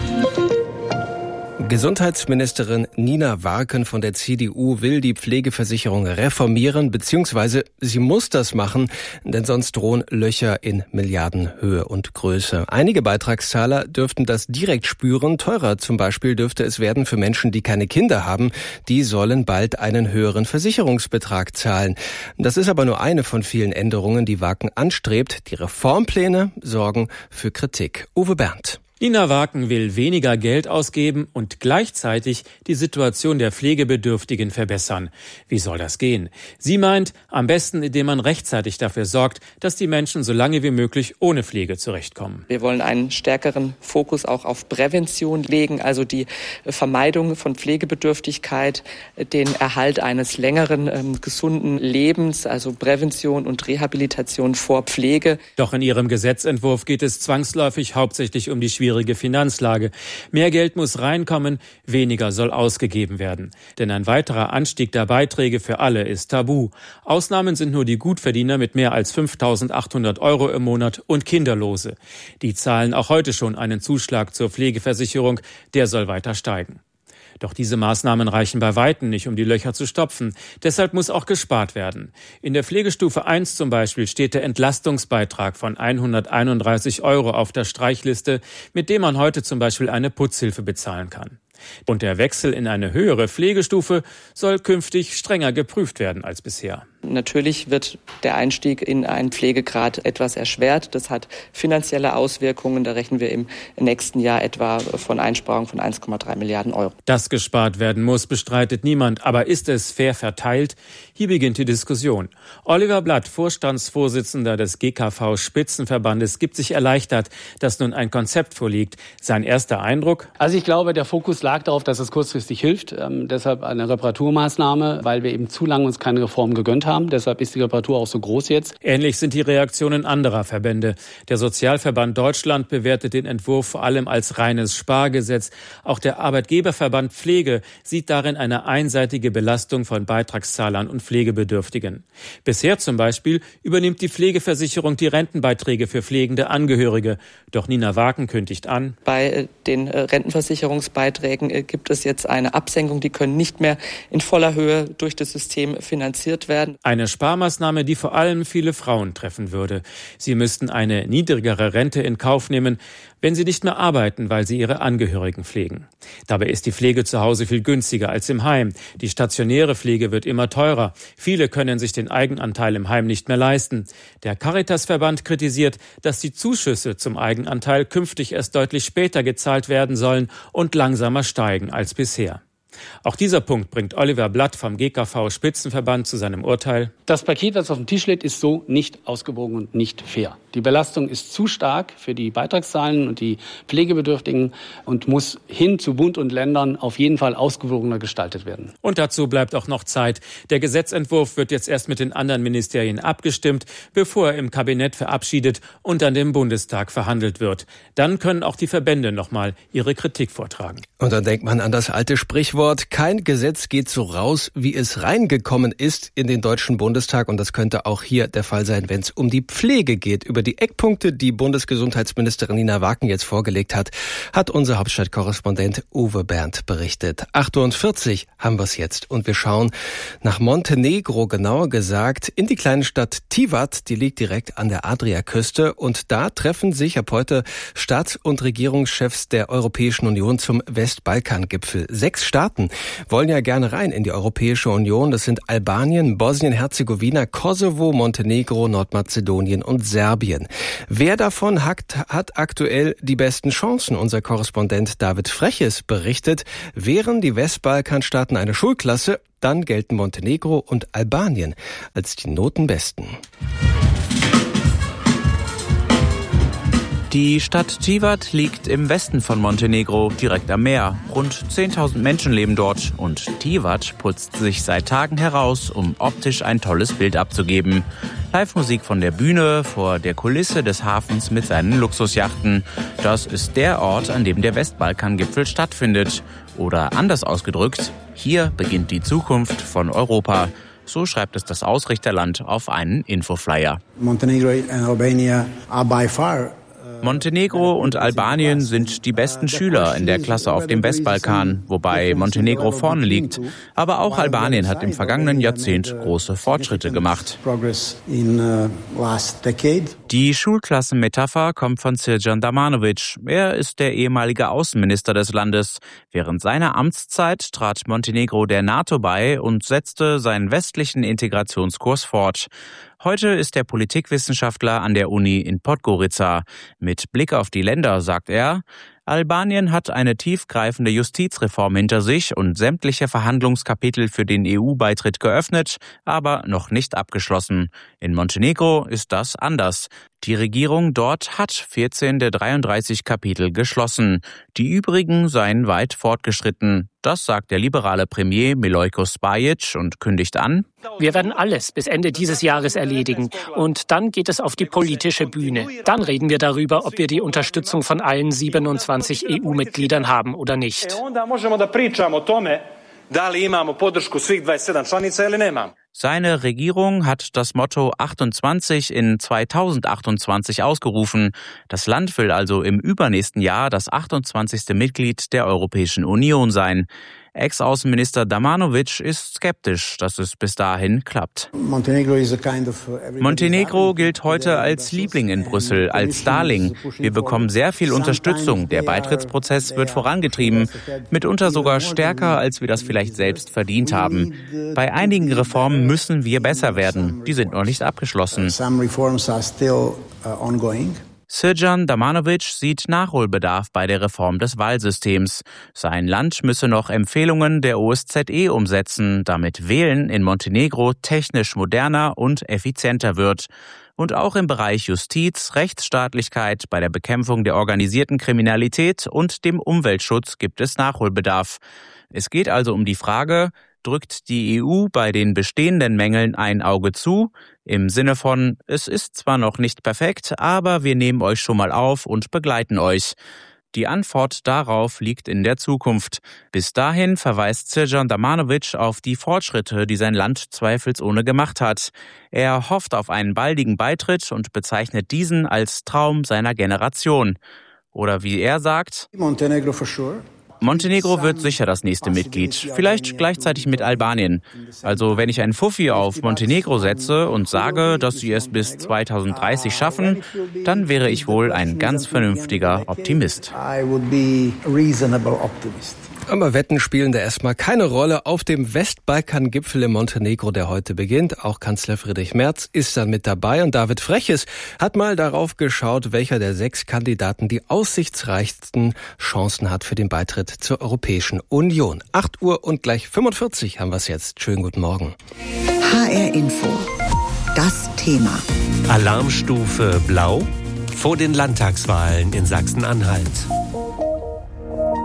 Gesundheitsministerin Nina Warken von der C D U will die Pflegeversicherung reformieren, beziehungsweise sie muss das machen, denn sonst drohen Löcher in Milliardenhöhe und Größe. Einige Beitragszahler dürften das direkt spüren. Teurer zum Beispiel dürfte es werden für Menschen, die keine Kinder haben. Die sollen bald einen höheren Versicherungsbetrag zahlen. Das ist aber nur eine von vielen Änderungen, die Warken anstrebt. Die Reformpläne sorgen für Kritik. Uwe Berndt. Nina Warken will weniger Geld ausgeben und gleichzeitig die Situation der Pflegebedürftigen verbessern. Wie soll das gehen? Sie meint, am besten, indem man rechtzeitig dafür sorgt, dass die Menschen so lange wie möglich ohne Pflege zurechtkommen. Wir wollen einen stärkeren Fokus auch auf Prävention legen, also die Vermeidung von Pflegebedürftigkeit, den Erhalt eines längeren, ähm, gesunden Lebens, also Prävention und Rehabilitation vor Pflege. Doch in ihrem Gesetzentwurf geht es zwangsläufig hauptsächlich um die schwierige Finanzlage. Mehr Geld muss reinkommen, weniger soll ausgegeben werden. Denn ein weiterer Anstieg der Beiträge für alle ist tabu. Ausnahmen sind nur die Gutverdiener mit mehr als fünftausendachthundert Euro im Monat und Kinderlose. Die zahlen auch heute schon einen Zuschlag zur Pflegeversicherung. Der soll weiter steigen. Doch diese Maßnahmen reichen bei Weitem nicht, um die Löcher zu stopfen. Deshalb muss auch gespart werden. In der Pflegestufe eins zum Beispiel steht der Entlastungsbeitrag von hunderteinunddreißig Euro auf der Streichliste, mit dem man heute zum Beispiel eine Putzhilfe bezahlen kann. Und der Wechsel in eine höhere Pflegestufe soll künftig strenger geprüft werden als bisher. Natürlich wird der Einstieg in einen Pflegegrad etwas erschwert. Das hat finanzielle Auswirkungen. Da rechnen wir im nächsten Jahr etwa von Einsparungen von eins Komma drei Milliarden Euro. Dass gespart werden muss, bestreitet niemand. Aber ist es fair verteilt? Hier beginnt die Diskussion. Oliver Blatt, Vorstandsvorsitzender des G K V-Spitzenverbandes, gibt sich erleichtert, dass nun ein Konzept vorliegt. Sein erster Eindruck? Also ich glaube, der Fokus lag darauf, dass es kurzfristig hilft. Ähm, deshalb eine Reparaturmaßnahme, weil wir eben zu lange uns keine Reform gegönnt haben. Deshalb ist die Reparatur auch so groß jetzt. Ähnlich sind die Reaktionen anderer Verbände. Der Sozialverband Deutschland bewertet den Entwurf vor allem als reines Spargesetz. Auch der Arbeitgeberverband Pflege sieht darin eine einseitige Belastung von Beitragszahlern und Pflegebedürftigen. Bisher zum Beispiel übernimmt die Pflegeversicherung die Rentenbeiträge für pflegende Angehörige. Doch Nina Warken kündigt an: Bei den Rentenversicherungsbeiträgen gibt es jetzt eine Absenkung. Die können nicht mehr in voller Höhe durch das System finanziert werden. Eine Sparmaßnahme, die vor allem viele Frauen treffen würde. Sie müssten eine niedrigere Rente in Kauf nehmen, wenn sie nicht mehr arbeiten, weil sie ihre Angehörigen pflegen. Dabei ist die Pflege zu Hause viel günstiger als im Heim. Die stationäre Pflege wird immer teurer. Viele können sich den Eigenanteil im Heim nicht mehr leisten. Der Caritasverband kritisiert, dass die Zuschüsse zum Eigenanteil künftig erst deutlich später gezahlt werden sollen und langsamer steigen als bisher. Auch dieser Punkt bringt Oliver Blatt vom G K V-Spitzenverband zu seinem Urteil: Das Paket, das auf dem Tisch liegt, ist so nicht ausgewogen und nicht fair. Die Belastung ist zu stark für die Beitragszahlen und die Pflegebedürftigen und muss hin zu Bund und Ländern auf jeden Fall ausgewogener gestaltet werden. Und dazu bleibt auch noch Zeit. Der Gesetzentwurf wird jetzt erst mit den anderen Ministerien abgestimmt, bevor er im Kabinett verabschiedet und dann im Bundestag verhandelt wird. Dann können auch die Verbände noch mal ihre Kritik vortragen. Und dann denkt man an das alte Sprichwort: Stichwort, kein Gesetz geht so raus, wie es reingekommen ist in den Deutschen Bundestag. Und das könnte auch hier der Fall sein, wenn es um die Pflege geht. Über die Eckpunkte, die Bundesgesundheitsministerin Nina Wagen jetzt vorgelegt hat, hat unser Hauptstadtkorrespondent Uwe Berndt berichtet. acht Uhr vierzig haben wir es jetzt. Und wir schauen nach Montenegro, genauer gesagt in die kleine Stadt Tivat. Die liegt direkt an der Adriaküste. Und da treffen sich ab heute Staats- und Regierungschefs der Europäischen Union zum Westbalkan-Gipfel. Sechs Staaten wollen ja gerne rein in die Europäische Union. Das sind Albanien, Bosnien-Herzegowina, Kosovo, Montenegro, Nordmazedonien und Serbien. Wer davon hat, hat aktuell die besten Chancen? Unser Korrespondent David Freches berichtet, wären die Westbalkanstaaten eine Schulklasse, dann gelten Montenegro und Albanien als die Notenbesten. Die Stadt Tivat liegt im Westen von Montenegro, direkt am Meer. Rund zehntausend Menschen leben dort und Tivat putzt sich seit Tagen heraus, um optisch ein tolles Bild abzugeben. Live-Musik von der Bühne vor der Kulisse des Hafens mit seinen Luxusjachten. Das ist der Ort, an dem der Westbalkan-Gipfel stattfindet. Oder anders ausgedrückt, hier beginnt die Zukunft von Europa. So schreibt es das Ausrichterland auf einen Infoflyer. Montenegro and Albania are by far Montenegro und Albanien sind die besten Schüler in der Klasse auf dem Westbalkan, wobei Montenegro vorne liegt. Aber auch Albanien hat im vergangenen Jahrzehnt große Fortschritte gemacht. Die Schulklassenmetapher kommt von Srdjan Damanovic. Er ist der ehemalige Außenminister des Landes. Während seiner Amtszeit trat Montenegro der NATO bei und setzte seinen westlichen Integrationskurs fort. Heute ist er Politikwissenschaftler an der Uni in Podgorica. Mit Blick auf die Länder sagt er, Albanien hat eine tiefgreifende Justizreform hinter sich und sämtliche Verhandlungskapitel für den E U-Beitritt geöffnet, aber noch nicht abgeschlossen. In Montenegro ist das anders. Die Regierung dort hat vierzehn der dreiunddreißig Kapitel geschlossen. Die übrigen seien weit fortgeschritten. Das sagt der liberale Premier Milojko Spajic und kündigt an: Wir werden alles bis Ende dieses Jahres erledigen. Und dann geht es auf die politische Bühne. Dann reden wir darüber, ob wir die Unterstützung von allen siebenundzwanzig E U-Mitgliedern haben oder nicht. Seine Regierung hat das Motto achtundzwanzig in zweitausendachtundzwanzig ausgerufen. Das Land will also im übernächsten Jahr das achtundzwanzigste Mitglied der Europäischen Union sein. Ex-Außenminister Damanovic ist skeptisch, dass es bis dahin klappt. Montenegro gilt heute als Liebling in Brüssel, als Darling. Wir bekommen sehr viel Unterstützung. Der Beitrittsprozess wird vorangetrieben, mitunter sogar stärker, als wir das vielleicht selbst verdient haben. Bei einigen Reformen müssen wir besser werden. Die sind noch nicht abgeschlossen. Srdjan Damanovic sieht Nachholbedarf bei der Reform des Wahlsystems. Sein Land müsse noch Empfehlungen der O S Z E umsetzen, damit Wählen in Montenegro technisch moderner und effizienter wird. Und auch im Bereich Justiz, Rechtsstaatlichkeit, bei der Bekämpfung der organisierten Kriminalität und dem Umweltschutz gibt es Nachholbedarf. Es geht also um die Frage: Drückt die E U bei den bestehenden Mängeln ein Auge zu? Im Sinne von, es ist zwar noch nicht perfekt, aber wir nehmen euch schon mal auf und begleiten euch. Die Antwort darauf liegt in der Zukunft. Bis dahin verweist Srdjan Damanovic auf die Fortschritte, die sein Land zweifelsohne gemacht hat. Er hofft auf einen baldigen Beitritt und bezeichnet diesen als Traum seiner Generation. Oder wie er sagt: Montenegro for sure. Montenegro wird sicher das nächste Mitglied, vielleicht gleichzeitig mit Albanien. Also wenn ich einen Fuffi auf Montenegro setze und sage, dass sie es bis zweitausenddreißig schaffen, dann wäre ich wohl ein ganz vernünftiger Optimist. Aber Wetten spielen da erstmal keine Rolle. Auf dem Westbalkan-Gipfel in Montenegro, der heute beginnt, auch Kanzler Friedrich Merz ist dann mit dabei. Und David Freches hat mal darauf geschaut, welcher der sechs Kandidaten die aussichtsreichsten Chancen hat für den Beitritt zur Europäischen Union. acht Uhr und gleich fünfundvierzig haben wir es jetzt. Schönen guten Morgen. H R Info. Das Thema. Alarmstufe Blau vor den Landtagswahlen in Sachsen-Anhalt.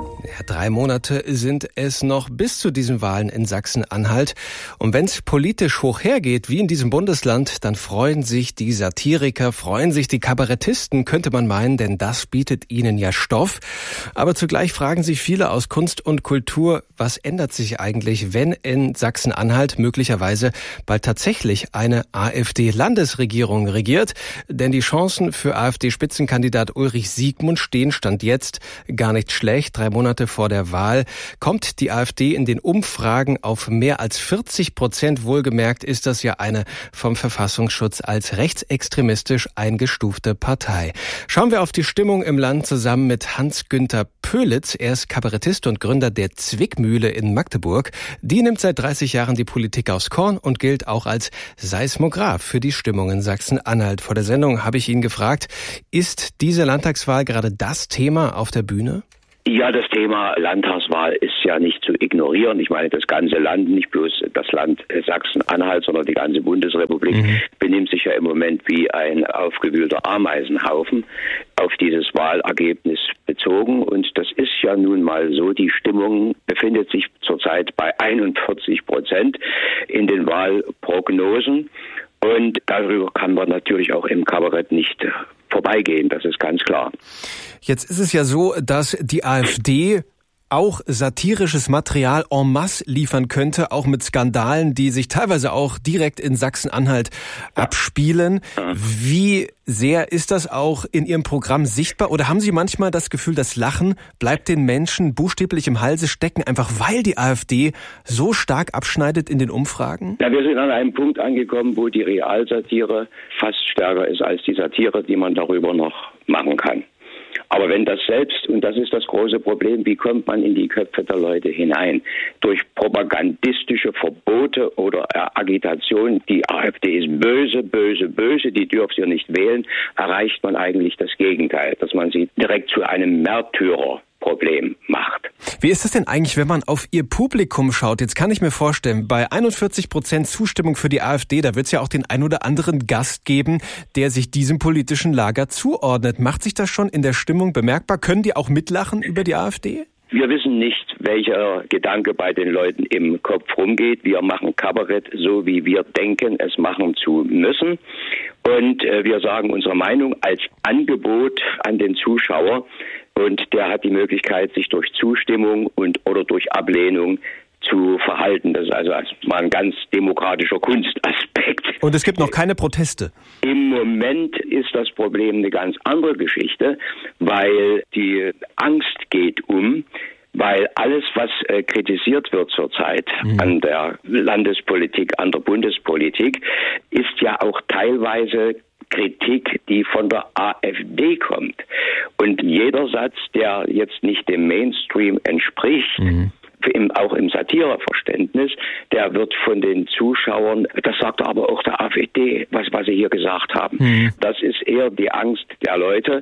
Drei Monate sind es noch bis zu diesen Wahlen in Sachsen-Anhalt. Und wenn es politisch hoch hergeht, wie in diesem Bundesland, dann freuen sich die Satiriker, freuen sich die Kabarettisten, könnte man meinen, denn das bietet ihnen ja Stoff. Aber zugleich fragen sich viele aus Kunst und Kultur, was ändert sich eigentlich, wenn in Sachsen-Anhalt möglicherweise bald tatsächlich eine AfD-Landesregierung regiert? Denn die Chancen für AfD-Spitzenkandidat Ulrich Siegmund stehen Stand jetzt gar nicht schlecht. Drei Monate vor der Wahl kommt die AfD in den Umfragen auf mehr als vierzig Prozent. Wohlgemerkt ist das ja eine vom Verfassungsschutz als rechtsextremistisch eingestufte Partei. Schauen wir auf die Stimmung im Land zusammen mit Hans-Günther Pölitz. Er ist Kabarettist und Gründer der Zwickmühle in Magdeburg. Die nimmt seit dreißig Jahren die Politik aufs Korn und gilt auch als Seismograph für die Stimmung in Sachsen-Anhalt. Vor der Sendung habe ich ihn gefragt, ist diese Landtagswahl gerade das Thema auf der Bühne? Ja, das Thema Landtagswahl ist ja nicht zu ignorieren. Ich meine, das ganze Land, nicht bloß das Land Sachsen-Anhalt, sondern die ganze Bundesrepublik mhm. benimmt sich ja im Moment wie ein aufgewühlter Ameisenhaufen auf dieses Wahlergebnis bezogen. Und das ist ja nun mal so, die Stimmung befindet sich zurzeit bei einundvierzig Prozent in den Wahlprognosen. Und darüber kann man natürlich auch im Kabarett nicht vorbeigehen, das ist ganz klar. Jetzt ist es ja so, dass die AfD auch satirisches Material en masse liefern könnte, auch mit Skandalen, die sich teilweise auch direkt in Sachsen-Anhalt abspielen. Wie sehr ist das auch in Ihrem Programm sichtbar? Oder haben Sie manchmal das Gefühl, das Lachen bleibt den Menschen buchstäblich im Halse stecken, einfach weil die AfD so stark abschneidet in den Umfragen? Ja, wir sind an einem Punkt angekommen, wo die Realsatire fast stärker ist als die Satire, die man darüber noch machen kann. Aber wenn das selbst, und das ist das große Problem, wie kommt man in die Köpfe der Leute hinein? Durch propagandistische Verbote oder Agitation, die AfD ist böse, böse, böse, die dürft ihr nicht wählen, erreicht man eigentlich das Gegenteil, dass man sie direkt zu einem Märtyrer Problem macht. Wie ist es denn eigentlich, wenn man auf Ihr Publikum schaut? Jetzt kann ich mir vorstellen, bei einundvierzig Prozent Zustimmung für die AfD, da wird es ja auch den ein oder anderen Gast geben, der sich diesem politischen Lager zuordnet. Macht sich das schon in der Stimmung bemerkbar? Können die auch mitlachen über die AfD? Wir wissen nicht, welcher Gedanke bei den Leuten im Kopf rumgeht. Wir machen Kabarett so, wie wir denken, es machen zu müssen. Und äh, wir sagen unsere Meinung als Angebot an den Zuschauer. Und der hat die Möglichkeit, sich durch Zustimmung und oder durch Ablehnung zu verhalten. Das ist also mal ein ganz demokratischer Kunstaspekt. Und es gibt noch keine Proteste? Im Moment ist das Problem eine ganz andere Geschichte, weil die Angst geht um, weil alles, was äh, kritisiert wird zurzeit mhm. an der Landespolitik, an der Bundespolitik, ist ja auch teilweise Kritik, die von der AfD kommt. Und jeder Satz, der jetzt nicht dem Mainstream entspricht, mhm. Im, auch im Satireverständnis, der wird von den Zuschauern, das sagt aber auch der AfD, was, was sie hier gesagt haben. Mhm. Das ist eher die Angst der Leute.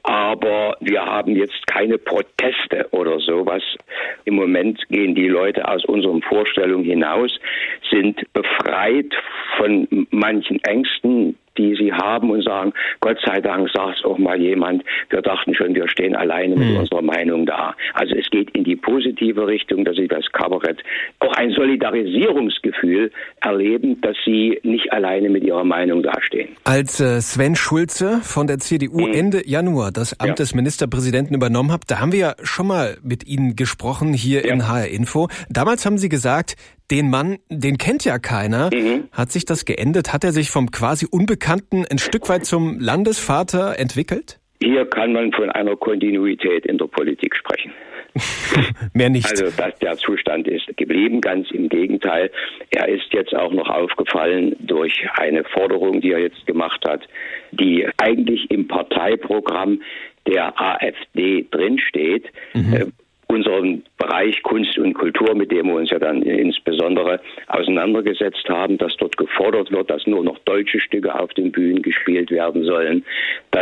Aber wir haben jetzt keine Proteste oder sowas. Im Moment gehen die Leute aus unseren Vorstellungen hinaus, sind befreit von manchen Ängsten, die sie haben und sagen, Gott sei Dank sagt es auch mal jemand, wir dachten schon, wir stehen alleine mit mhm. unserer Meinung da. Also es geht in die positive Richtung, dass sie das Kabarett auch ein Solidarisierungsgefühl erleben, dass sie nicht alleine mit ihrer Meinung dastehen. Als äh, Sven Schulze von der C D U mhm. Ende Januar das Amt ja. des Ministerpräsidenten übernommen hat, da haben wir ja schon mal mit Ihnen gesprochen hier ja. in H R Info. Damals haben Sie gesagt, den Mann, den kennt ja keiner. Mhm. Hat sich das geändert? Hat er sich vom quasi Unbekannten ein Stück weit zum Landesvater entwickelt? Hier kann man von einer Kontinuität in der Politik sprechen. Mehr nicht. Also dass der Zustand ist geblieben, ganz im Gegenteil. Er ist jetzt auch noch aufgefallen durch eine Forderung, die er jetzt gemacht hat, die eigentlich im Parteiprogramm der AfD drinsteht. Mhm. Äh, unseren Bereich Kunst und Kultur, mit dem wir uns ja dann insbesondere auseinandergesetzt haben, dass dort gefordert wird, dass nur noch deutsche Stücke auf den Bühnen gespielt werden sollen, dass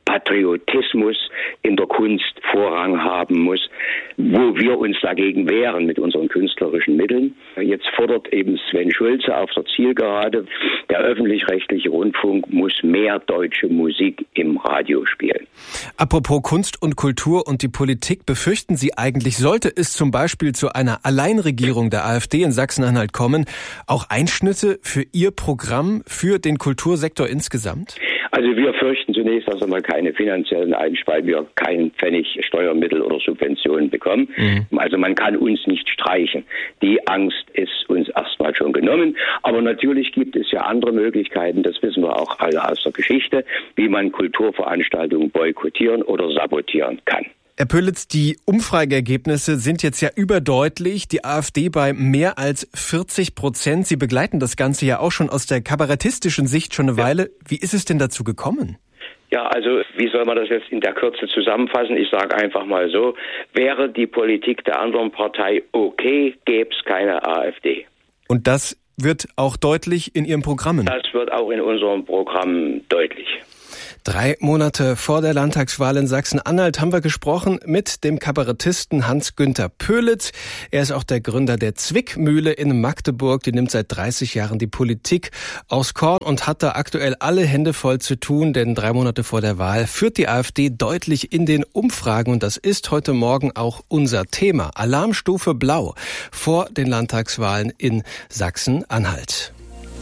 Patriotismus in der Kunst Vorrang haben muss, wo wir uns dagegen wehren mit unseren künstlerischen Mitteln. Jetzt fordert eben Sven Schulze auf der Zielgerade, der öffentlich-rechtliche Rundfunk muss mehr deutsche Musik im Radio spielen. Apropos Kunst und Kultur und die Politik, befürchten Sie eigentlich, sollte es zum Beispiel zu einer Alleinregierung der AfD in Sachsen-Anhalt kommen, auch Einschnitte für Ihr Programm, für den Kultursektor insgesamt? Also wir fürchten zunächst erst einmal keine finanziellen Einschnitte, weil wir keinen Pfennig Steuermittel oder Subventionen bekommen. Mhm. Also man kann uns nicht streichen. Die Angst ist uns erstmal schon genommen. Aber natürlich gibt es ja andere Möglichkeiten, das wissen wir auch alle aus der Geschichte, wie man Kulturveranstaltungen boykottieren oder sabotieren kann. Herr Pöllitz, die Umfrageergebnisse sind jetzt ja überdeutlich. Die AfD bei mehr als vierzig Prozent. Sie begleiten das Ganze ja auch schon aus der kabarettistischen Sicht schon eine ja. Weile. Wie ist es denn dazu gekommen? Ja, also wie soll man das jetzt in der Kürze zusammenfassen? Ich sage einfach mal so, wäre die Politik der anderen Partei okay, gäbe es keine AfD. Und das wird auch deutlich in Ihren Programmen? Das wird auch in unserem Programm deutlich. Drei Monate vor der Landtagswahl in Sachsen-Anhalt haben wir gesprochen mit dem Kabarettisten Hans-Günther Pöllitz. Er ist auch der Gründer der Zwickmühle in Magdeburg. Die nimmt seit dreißig Jahren die Politik aufs Korn und hat da aktuell alle Hände voll zu tun, denn drei Monate vor der Wahl führt die AfD deutlich in den Umfragen und das ist heute Morgen auch unser Thema. Alarmstufe Blau vor den Landtagswahlen in Sachsen-Anhalt.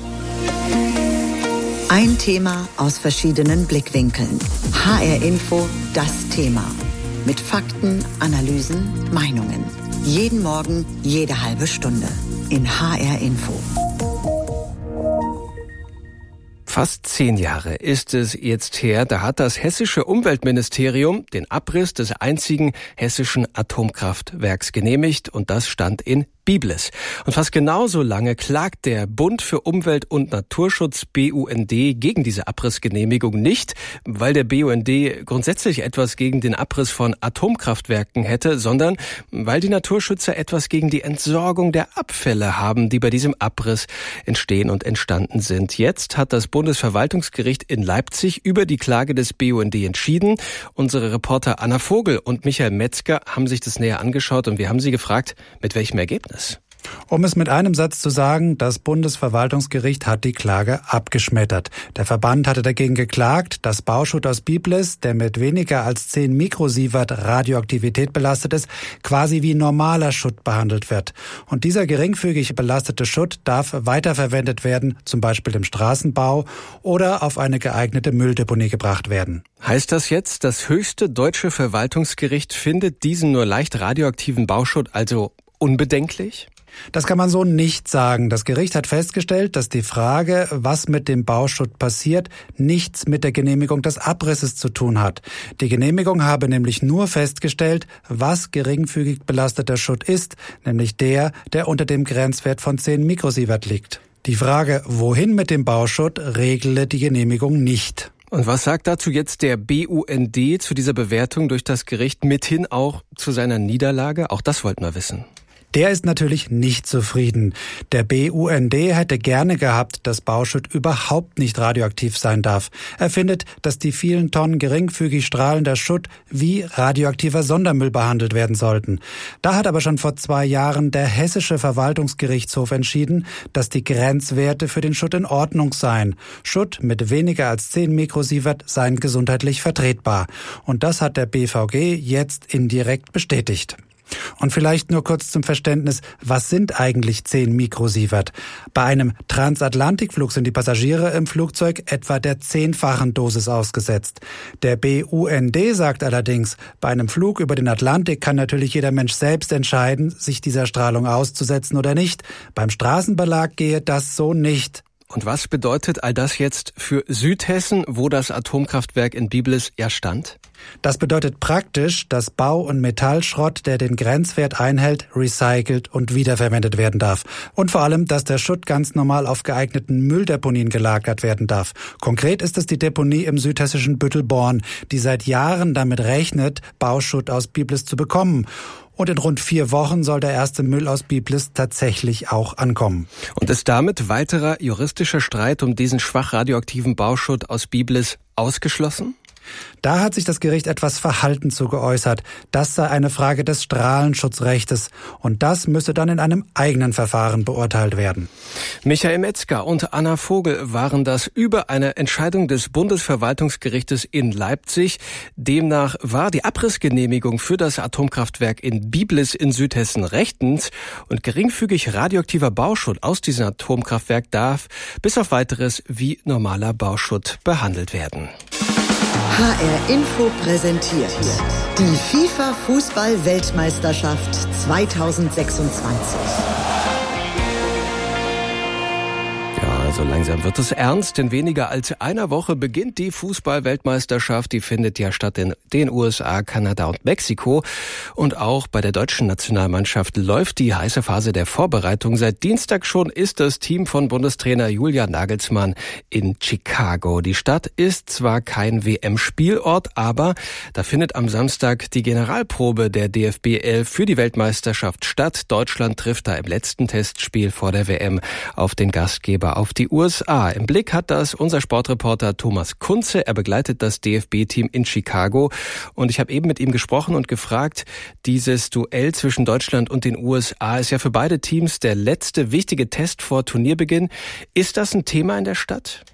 Ein Thema aus verschiedenen Blickwinkeln. H R Info, das Thema. Mit Fakten, Analysen, Meinungen. Jeden Morgen, jede halbe Stunde. In H R Info. Fast zehn Jahre ist es jetzt her, da hat das hessische Umweltministerium den Abriss des einzigen hessischen Atomkraftwerks genehmigt und das stand in Biblis. Und fast genauso lange klagt der Bund für Umwelt und Naturschutz B U N D gegen diese Abrissgenehmigung nicht, weil der B U N D grundsätzlich etwas gegen den Abriss von Atomkraftwerken hätte, sondern weil die Naturschützer etwas gegen die Entsorgung der Abfälle haben, die bei diesem Abriss entstehen und entstanden sind. Jetzt hat das Bundesverwaltungsgericht in Leipzig über die Klage des B U N D entschieden. Unsere Reporter Anna Vogel und Michael Metzger haben sich das näher angeschaut und wir haben sie gefragt, mit welchem Ergebnis? Um es mit einem Satz zu sagen, das Bundesverwaltungsgericht hat die Klage abgeschmettert. Der Verband hatte dagegen geklagt, dass Bauschutt aus Biblis, der mit weniger als zehn Mikrosievert Radioaktivität belastet ist, quasi wie normaler Schutt behandelt wird. Und dieser geringfügig belastete Schutt darf weiterverwendet werden, zum Beispiel im Straßenbau oder auf eine geeignete Mülldeponie gebracht werden. Heißt das jetzt, das höchste deutsche Verwaltungsgericht findet diesen nur leicht radioaktiven Bauschutt also unbedenklich? Das kann man so nicht sagen. Das Gericht hat festgestellt, dass die Frage, was mit dem Bauschutt passiert, nichts mit der Genehmigung des Abrisses zu tun hat. Die Genehmigung habe nämlich nur festgestellt, was geringfügig belasteter Schutt ist, nämlich der, der unter dem Grenzwert von zehn Mikrosievert liegt. Die Frage, wohin mit dem Bauschutt, regle die Genehmigung nicht. Und was sagt dazu jetzt der B U N D zu dieser Bewertung durch das Gericht, mithin auch zu seiner Niederlage? Auch das wollten wir wissen. Der ist natürlich nicht zufrieden. Der B U N D hätte gerne gehabt, dass Bauschutt überhaupt nicht radioaktiv sein darf. Er findet, dass die vielen Tonnen geringfügig strahlender Schutt wie radioaktiver Sondermüll behandelt werden sollten. Da hat aber schon vor zwei Jahren der hessische Verwaltungsgerichtshof entschieden, dass die Grenzwerte für den Schutt in Ordnung seien. Schutt mit weniger als zehn Mikrosievert seien gesundheitlich vertretbar. Und das hat der B V G jetzt indirekt bestätigt. Und vielleicht nur kurz zum Verständnis, was sind eigentlich zehn Mikrosievert? Bei einem Transatlantikflug sind die Passagiere im Flugzeug etwa der zehnfachen Dosis ausgesetzt. Der B U N D sagt allerdings, bei einem Flug über den Atlantik kann natürlich jeder Mensch selbst entscheiden, sich dieser Strahlung auszusetzen oder nicht. Beim Straßenbelag gehe das so nicht. Und was bedeutet all das jetzt für Südhessen, wo das Atomkraftwerk in Biblis ja stand? Das bedeutet praktisch, dass Bau- und Metallschrott, der den Grenzwert einhält, recycelt und wiederverwendet werden darf. Und vor allem, dass der Schutt ganz normal auf geeigneten Mülldeponien gelagert werden darf. Konkret ist es die Deponie im südhessischen Büttelborn, die seit Jahren damit rechnet, Bauschutt aus Biblis zu bekommen. Und in rund vier Wochen soll der erste Müll aus Biblis tatsächlich auch ankommen. Und ist damit weiterer juristischer Streit um diesen schwach radioaktiven Bauschutt aus Biblis ausgeschlossen? Da hat sich das Gericht etwas verhalten zu geäußert. Das sei eine Frage des Strahlenschutzrechtes und das müsse dann in einem eigenen Verfahren beurteilt werden. Michael Metzger und Anna Vogel waren das über eine Entscheidung des Bundesverwaltungsgerichtes in Leipzig. Demnach war die Abrissgenehmigung für das Atomkraftwerk in Biblis in Südhessen rechtens und geringfügig radioaktiver Bauschutt aus diesem Atomkraftwerk darf bis auf Weiteres wie normaler Bauschutt behandelt werden. H R Info präsentiert die FIFA-Fußball-Weltmeisterschaft zweitausendsechsundzwanzig. Also langsam wird es ernst. In weniger als einer Woche beginnt die Fußball-Weltmeisterschaft. Die findet ja statt in den U S A, Kanada und Mexiko. Und auch bei der deutschen Nationalmannschaft läuft die heiße Phase der Vorbereitung. Seit Dienstag schon ist das Team von Bundestrainer Julian Nagelsmann in Chicago. Die Stadt ist zwar kein W M-Spielort, aber da findet am Samstag die Generalprobe der D F B elf für die Weltmeisterschaft statt. Deutschland trifft da im letzten Testspiel vor der W M auf den Gastgeber, auf die U S A. Im Blick hat das unser Sportreporter Thomas Kunze. Er begleitet das D F B-Team in Chicago. Und ich habe eben mit ihm gesprochen und gefragt, dieses Duell zwischen Deutschland und den U S A ist ja für beide Teams der letzte wichtige Test vor Turnierbeginn. Ist das ein Thema in der Stadt?